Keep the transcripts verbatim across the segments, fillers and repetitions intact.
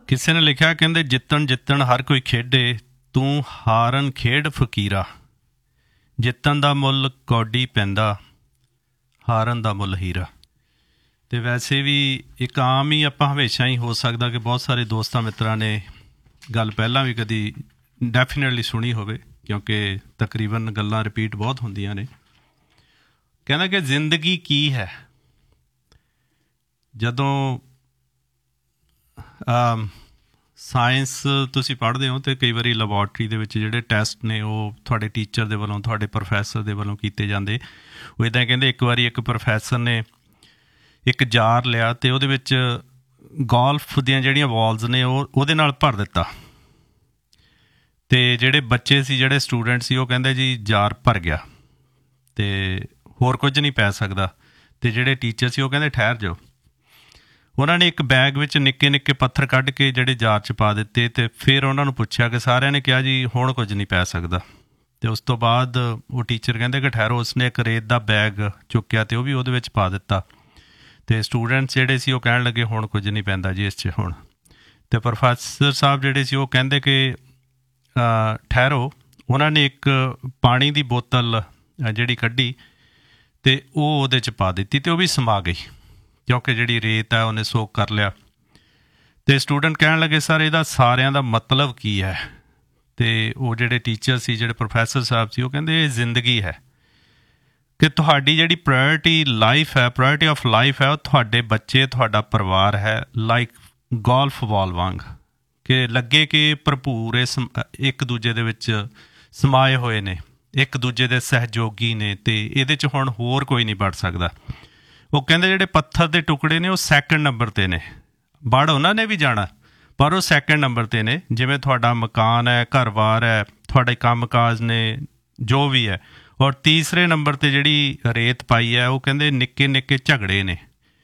ਕਿਸੇ ਨੇ ਲਿਖਿਆ, ਕਹਿੰਦੇ ਜਿੱਤਣ ਜਿੱਤਣ ਹਰ ਕੋਈ ਖੇਡੇ, ਤੂੰ ਹਾਰਨ ਖੇਡ ਫਕੀਰਾ। ਜਿੱਤਣ ਦਾ ਮੁੱਲ ਕੌਡੀ ਪੈਂਦਾ, ਹਾਰਨ ਦਾ ਮੁੱਲ ਹੀਰਾ। ਅਤੇ ਵੈਸੇ ਵੀ ਇੱਕ ਆਮ ਹੀ ਆਪਾਂ ਹਮੇਸ਼ਾ ਹੀ ਹੋ ਸਕਦਾ ਕਿ ਬਹੁਤ ਸਾਰੇ ਦੋਸਤਾਂ ਮਿੱਤਰਾਂ ਨੇ ਗੱਲ ਪਹਿਲਾਂ ਵੀ ਕਦੀ ਡੈਫੀਨੇਟਲੀ ਸੁਣੀ ਹੋਵੇ, ਕਿਉਂਕਿ ਤਕਰੀਬਨ ਗੱਲਾਂ ਰਿਪੀਟ ਬਹੁਤ ਹੁੰਦੀਆਂ ਨੇ। ਕਹਿੰਦਾ ਕਿ ਜ਼ਿੰਦਗੀ ਕੀ ਹੈ। ਜਦੋਂ ਸਾਇੰਸ ਤੁਸੀਂ ਪੜ੍ਹਦੇ ਹੋ ਅਤੇ ਕਈ ਵਾਰੀ ਲੈਬੋਰਟਰੀ ਦੇ ਵਿੱਚ ਜਿਹੜੇ ਟੈਸਟ ਨੇ ਉਹ ਤੁਹਾਡੇ ਟੀਚਰ ਦੇ ਵੱਲੋਂ, ਤੁਹਾਡੇ ਪ੍ਰੋਫੈਸਰ ਦੇ ਵੱਲੋਂ ਕੀਤੇ ਜਾਂਦੇ। ਉਹ ਇੱਦਾਂ ਕਹਿੰਦੇ, ਇੱਕ ਵਾਰੀ ਇੱਕ ਪ੍ਰੋਫੈਸਰ ਨੇ ਇੱਕ ਜਾਰ ਲਿਆ ਅਤੇ ਉਹਦੇ ਵਿੱਚ ਗੋਲਫ ਦੀਆਂ ਜਿਹੜੀਆਂ ਬਾਲਸ ਨੇ ਉਹ ਉਹਦੇ ਨਾਲ ਭਰ ਦਿੱਤਾ। ਅਤੇ ਜਿਹੜੇ ਬੱਚੇ ਸੀ, ਜਿਹੜੇ ਸਟੂਡੈਂਟ ਸੀ, ਉਹ ਕਹਿੰਦੇ ਜੀ ਜਾਰ ਭਰ ਗਿਆ ਅਤੇ ਹੋਰ ਕੁਝ ਨਹੀਂ ਪੈ ਸਕਦਾ। ਅਤੇ ਜਿਹੜੇ ਟੀਚਰ ਸੀ ਉਹ ਕਹਿੰਦੇ ਠਹਿਰ ਜਾਓ। ਉਹਨਾਂ ਨੇ ਇੱਕ ਬੈਗ ਵਿੱਚ ਨਿੱਕੇ ਨਿੱਕੇ ਪੱਥਰ ਕੱਢ ਕੇ ਜਿਹੜੇ ਜਾਰ 'ਚ ਪਾ ਦਿੱਤੇ ਅਤੇ ਫਿਰ ਉਹਨਾਂ ਨੂੰ ਪੁੱਛਿਆ ਕਿ ਸਾਰਿਆਂ ਨੇ ਕਿਹਾ ਜੀ ਹੁਣ ਕੁਝ ਨਹੀਂ ਪੈ ਸਕਦਾ। ਅਤੇ ਉਸ ਤੋਂ ਬਾਅਦ ਉਹ ਟੀਚਰ ਕਹਿੰਦੇ ਕਿ ਠਹਿਰੋ, ਉਸਨੇ ਇੱਕ ਰੇਤ ਦਾ ਬੈਗ ਚੁੱਕਿਆ ਅਤੇ ਉਹ ਵੀ ਉਹਦੇ ਵਿੱਚ ਪਾ ਦਿੱਤਾ। ਅਤੇ ਸਟੂਡੈਂਟਸ ਜਿਹੜੇ ਸੀ ਉਹ ਕਹਿਣ ਲੱਗੇ ਹੁਣ ਕੁਝ ਨਹੀਂ ਪੈਂਦਾ ਜੀ ਇਸ 'ਚ ਹੁਣ। ਅਤੇ ਪ੍ਰੋਫੈਸਰ ਸਾਹਿਬ ਜਿਹੜੇ ਸੀ ਉਹ ਕਹਿੰਦੇ ਕਿ ਠਹਿਰੋ। ਉਹਨਾਂ ਨੇ ਇੱਕ ਪਾਣੀ ਦੀ ਬੋਤਲ ਜਿਹੜੀ ਕੱਢੀ ਅਤੇ ਉਹ ਉਹਦੇ 'ਚ ਪਾ ਦਿੱਤੀ ਅਤੇ ਉਹ ਵੀ ਸਮਾ ਗਈ, ਕਿਉਂਕਿ ਜਿਹੜੀ ਰੇਤ ਹੈ ਉਹਨੇ ਸੋਕ ਕਰ ਲਿਆ। ਅਤੇ ਸਟੂਡੈਂਟ ਕਹਿਣ ਲੱਗੇ ਸਰ ਇਹਦਾ ਸਾਰਿਆਂ ਦਾ ਮਤਲਬ ਕੀ ਹੈ। ਅਤੇ ਉਹ ਜਿਹੜੇ ਟੀਚਰ ਸੀ, ਜਿਹੜੇ ਪ੍ਰੋਫੈਸਰ ਸਾਹਿਬ ਸੀ, ਉਹ ਕਹਿੰਦੇ ਇਹ ਜ਼ਿੰਦਗੀ ਹੈ ਕਿ ਤੁਹਾਡੀ ਜਿਹੜੀ ਪ੍ਰਾਇਰਟੀ ਲਾਈਫ ਹੈ, ਪ੍ਰਾਇਰਟੀ ਆਫ ਲਾਈਫ ਹੈ, ਉਹ ਤੁਹਾਡੇ ਬੱਚੇ, ਤੁਹਾਡਾ ਪਰਿਵਾਰ ਹੈ। ਲਾਈਕ ਗੋਲਫ ਬਾਲ ਵਾਂਗ ਕਿ ਲੱਗੇ ਕਿ ਭਰਪੂਰ ਇਸ ਇੱਕ ਦੂਜੇ ਦੇ ਵਿੱਚ ਸਮਾਏ ਹੋਏ ਨੇ, ਇੱਕ ਦੂਜੇ ਦੇ ਸਹਿਯੋਗੀ ਨੇ, ਅਤੇ ਇਹਦੇ 'ਚ ਹੁਣ ਹੋਰ ਕੋਈ ਨਹੀਂ ਵੜ ਸਕਦਾ। ਉਹ ਕਹਿੰਦੇ ਜਿਹੜੇ ਪੱਥਰ ਦੇ ਟੁਕੜੇ ਨੇ ਉਹ ਸੈਕਿੰਡ ਨੰਬਰ 'ਤੇ ਨੇ, ਵੜ ਉਹਨਾਂ ਨੇ ਵੀ ਜਾਣਾ ਪਰ ਉਹ ਸੈਕਿੰਡ ਨੰਬਰ 'ਤੇ ਨੇ। ਜਿਵੇਂ ਤੁਹਾਡਾ ਮਕਾਨ ਹੈ, ਘਰ-ਬਾਰ ਹੈ, ਤੁਹਾਡੇ ਕੰਮ ਕਾਜ ਨੇ, ਜੋ ਵੀ ਹੈ। ਔਰ ਤੀਸਰੇ ਨੰਬਰ 'ਤੇ ਜਿਹੜੀ ਰੇਤ ਪਾਈ ਹੈ ਉਹ ਕਹਿੰਦੇ ਨਿੱਕੇ ਨਿੱਕੇ ਝਗੜੇ ਨੇ,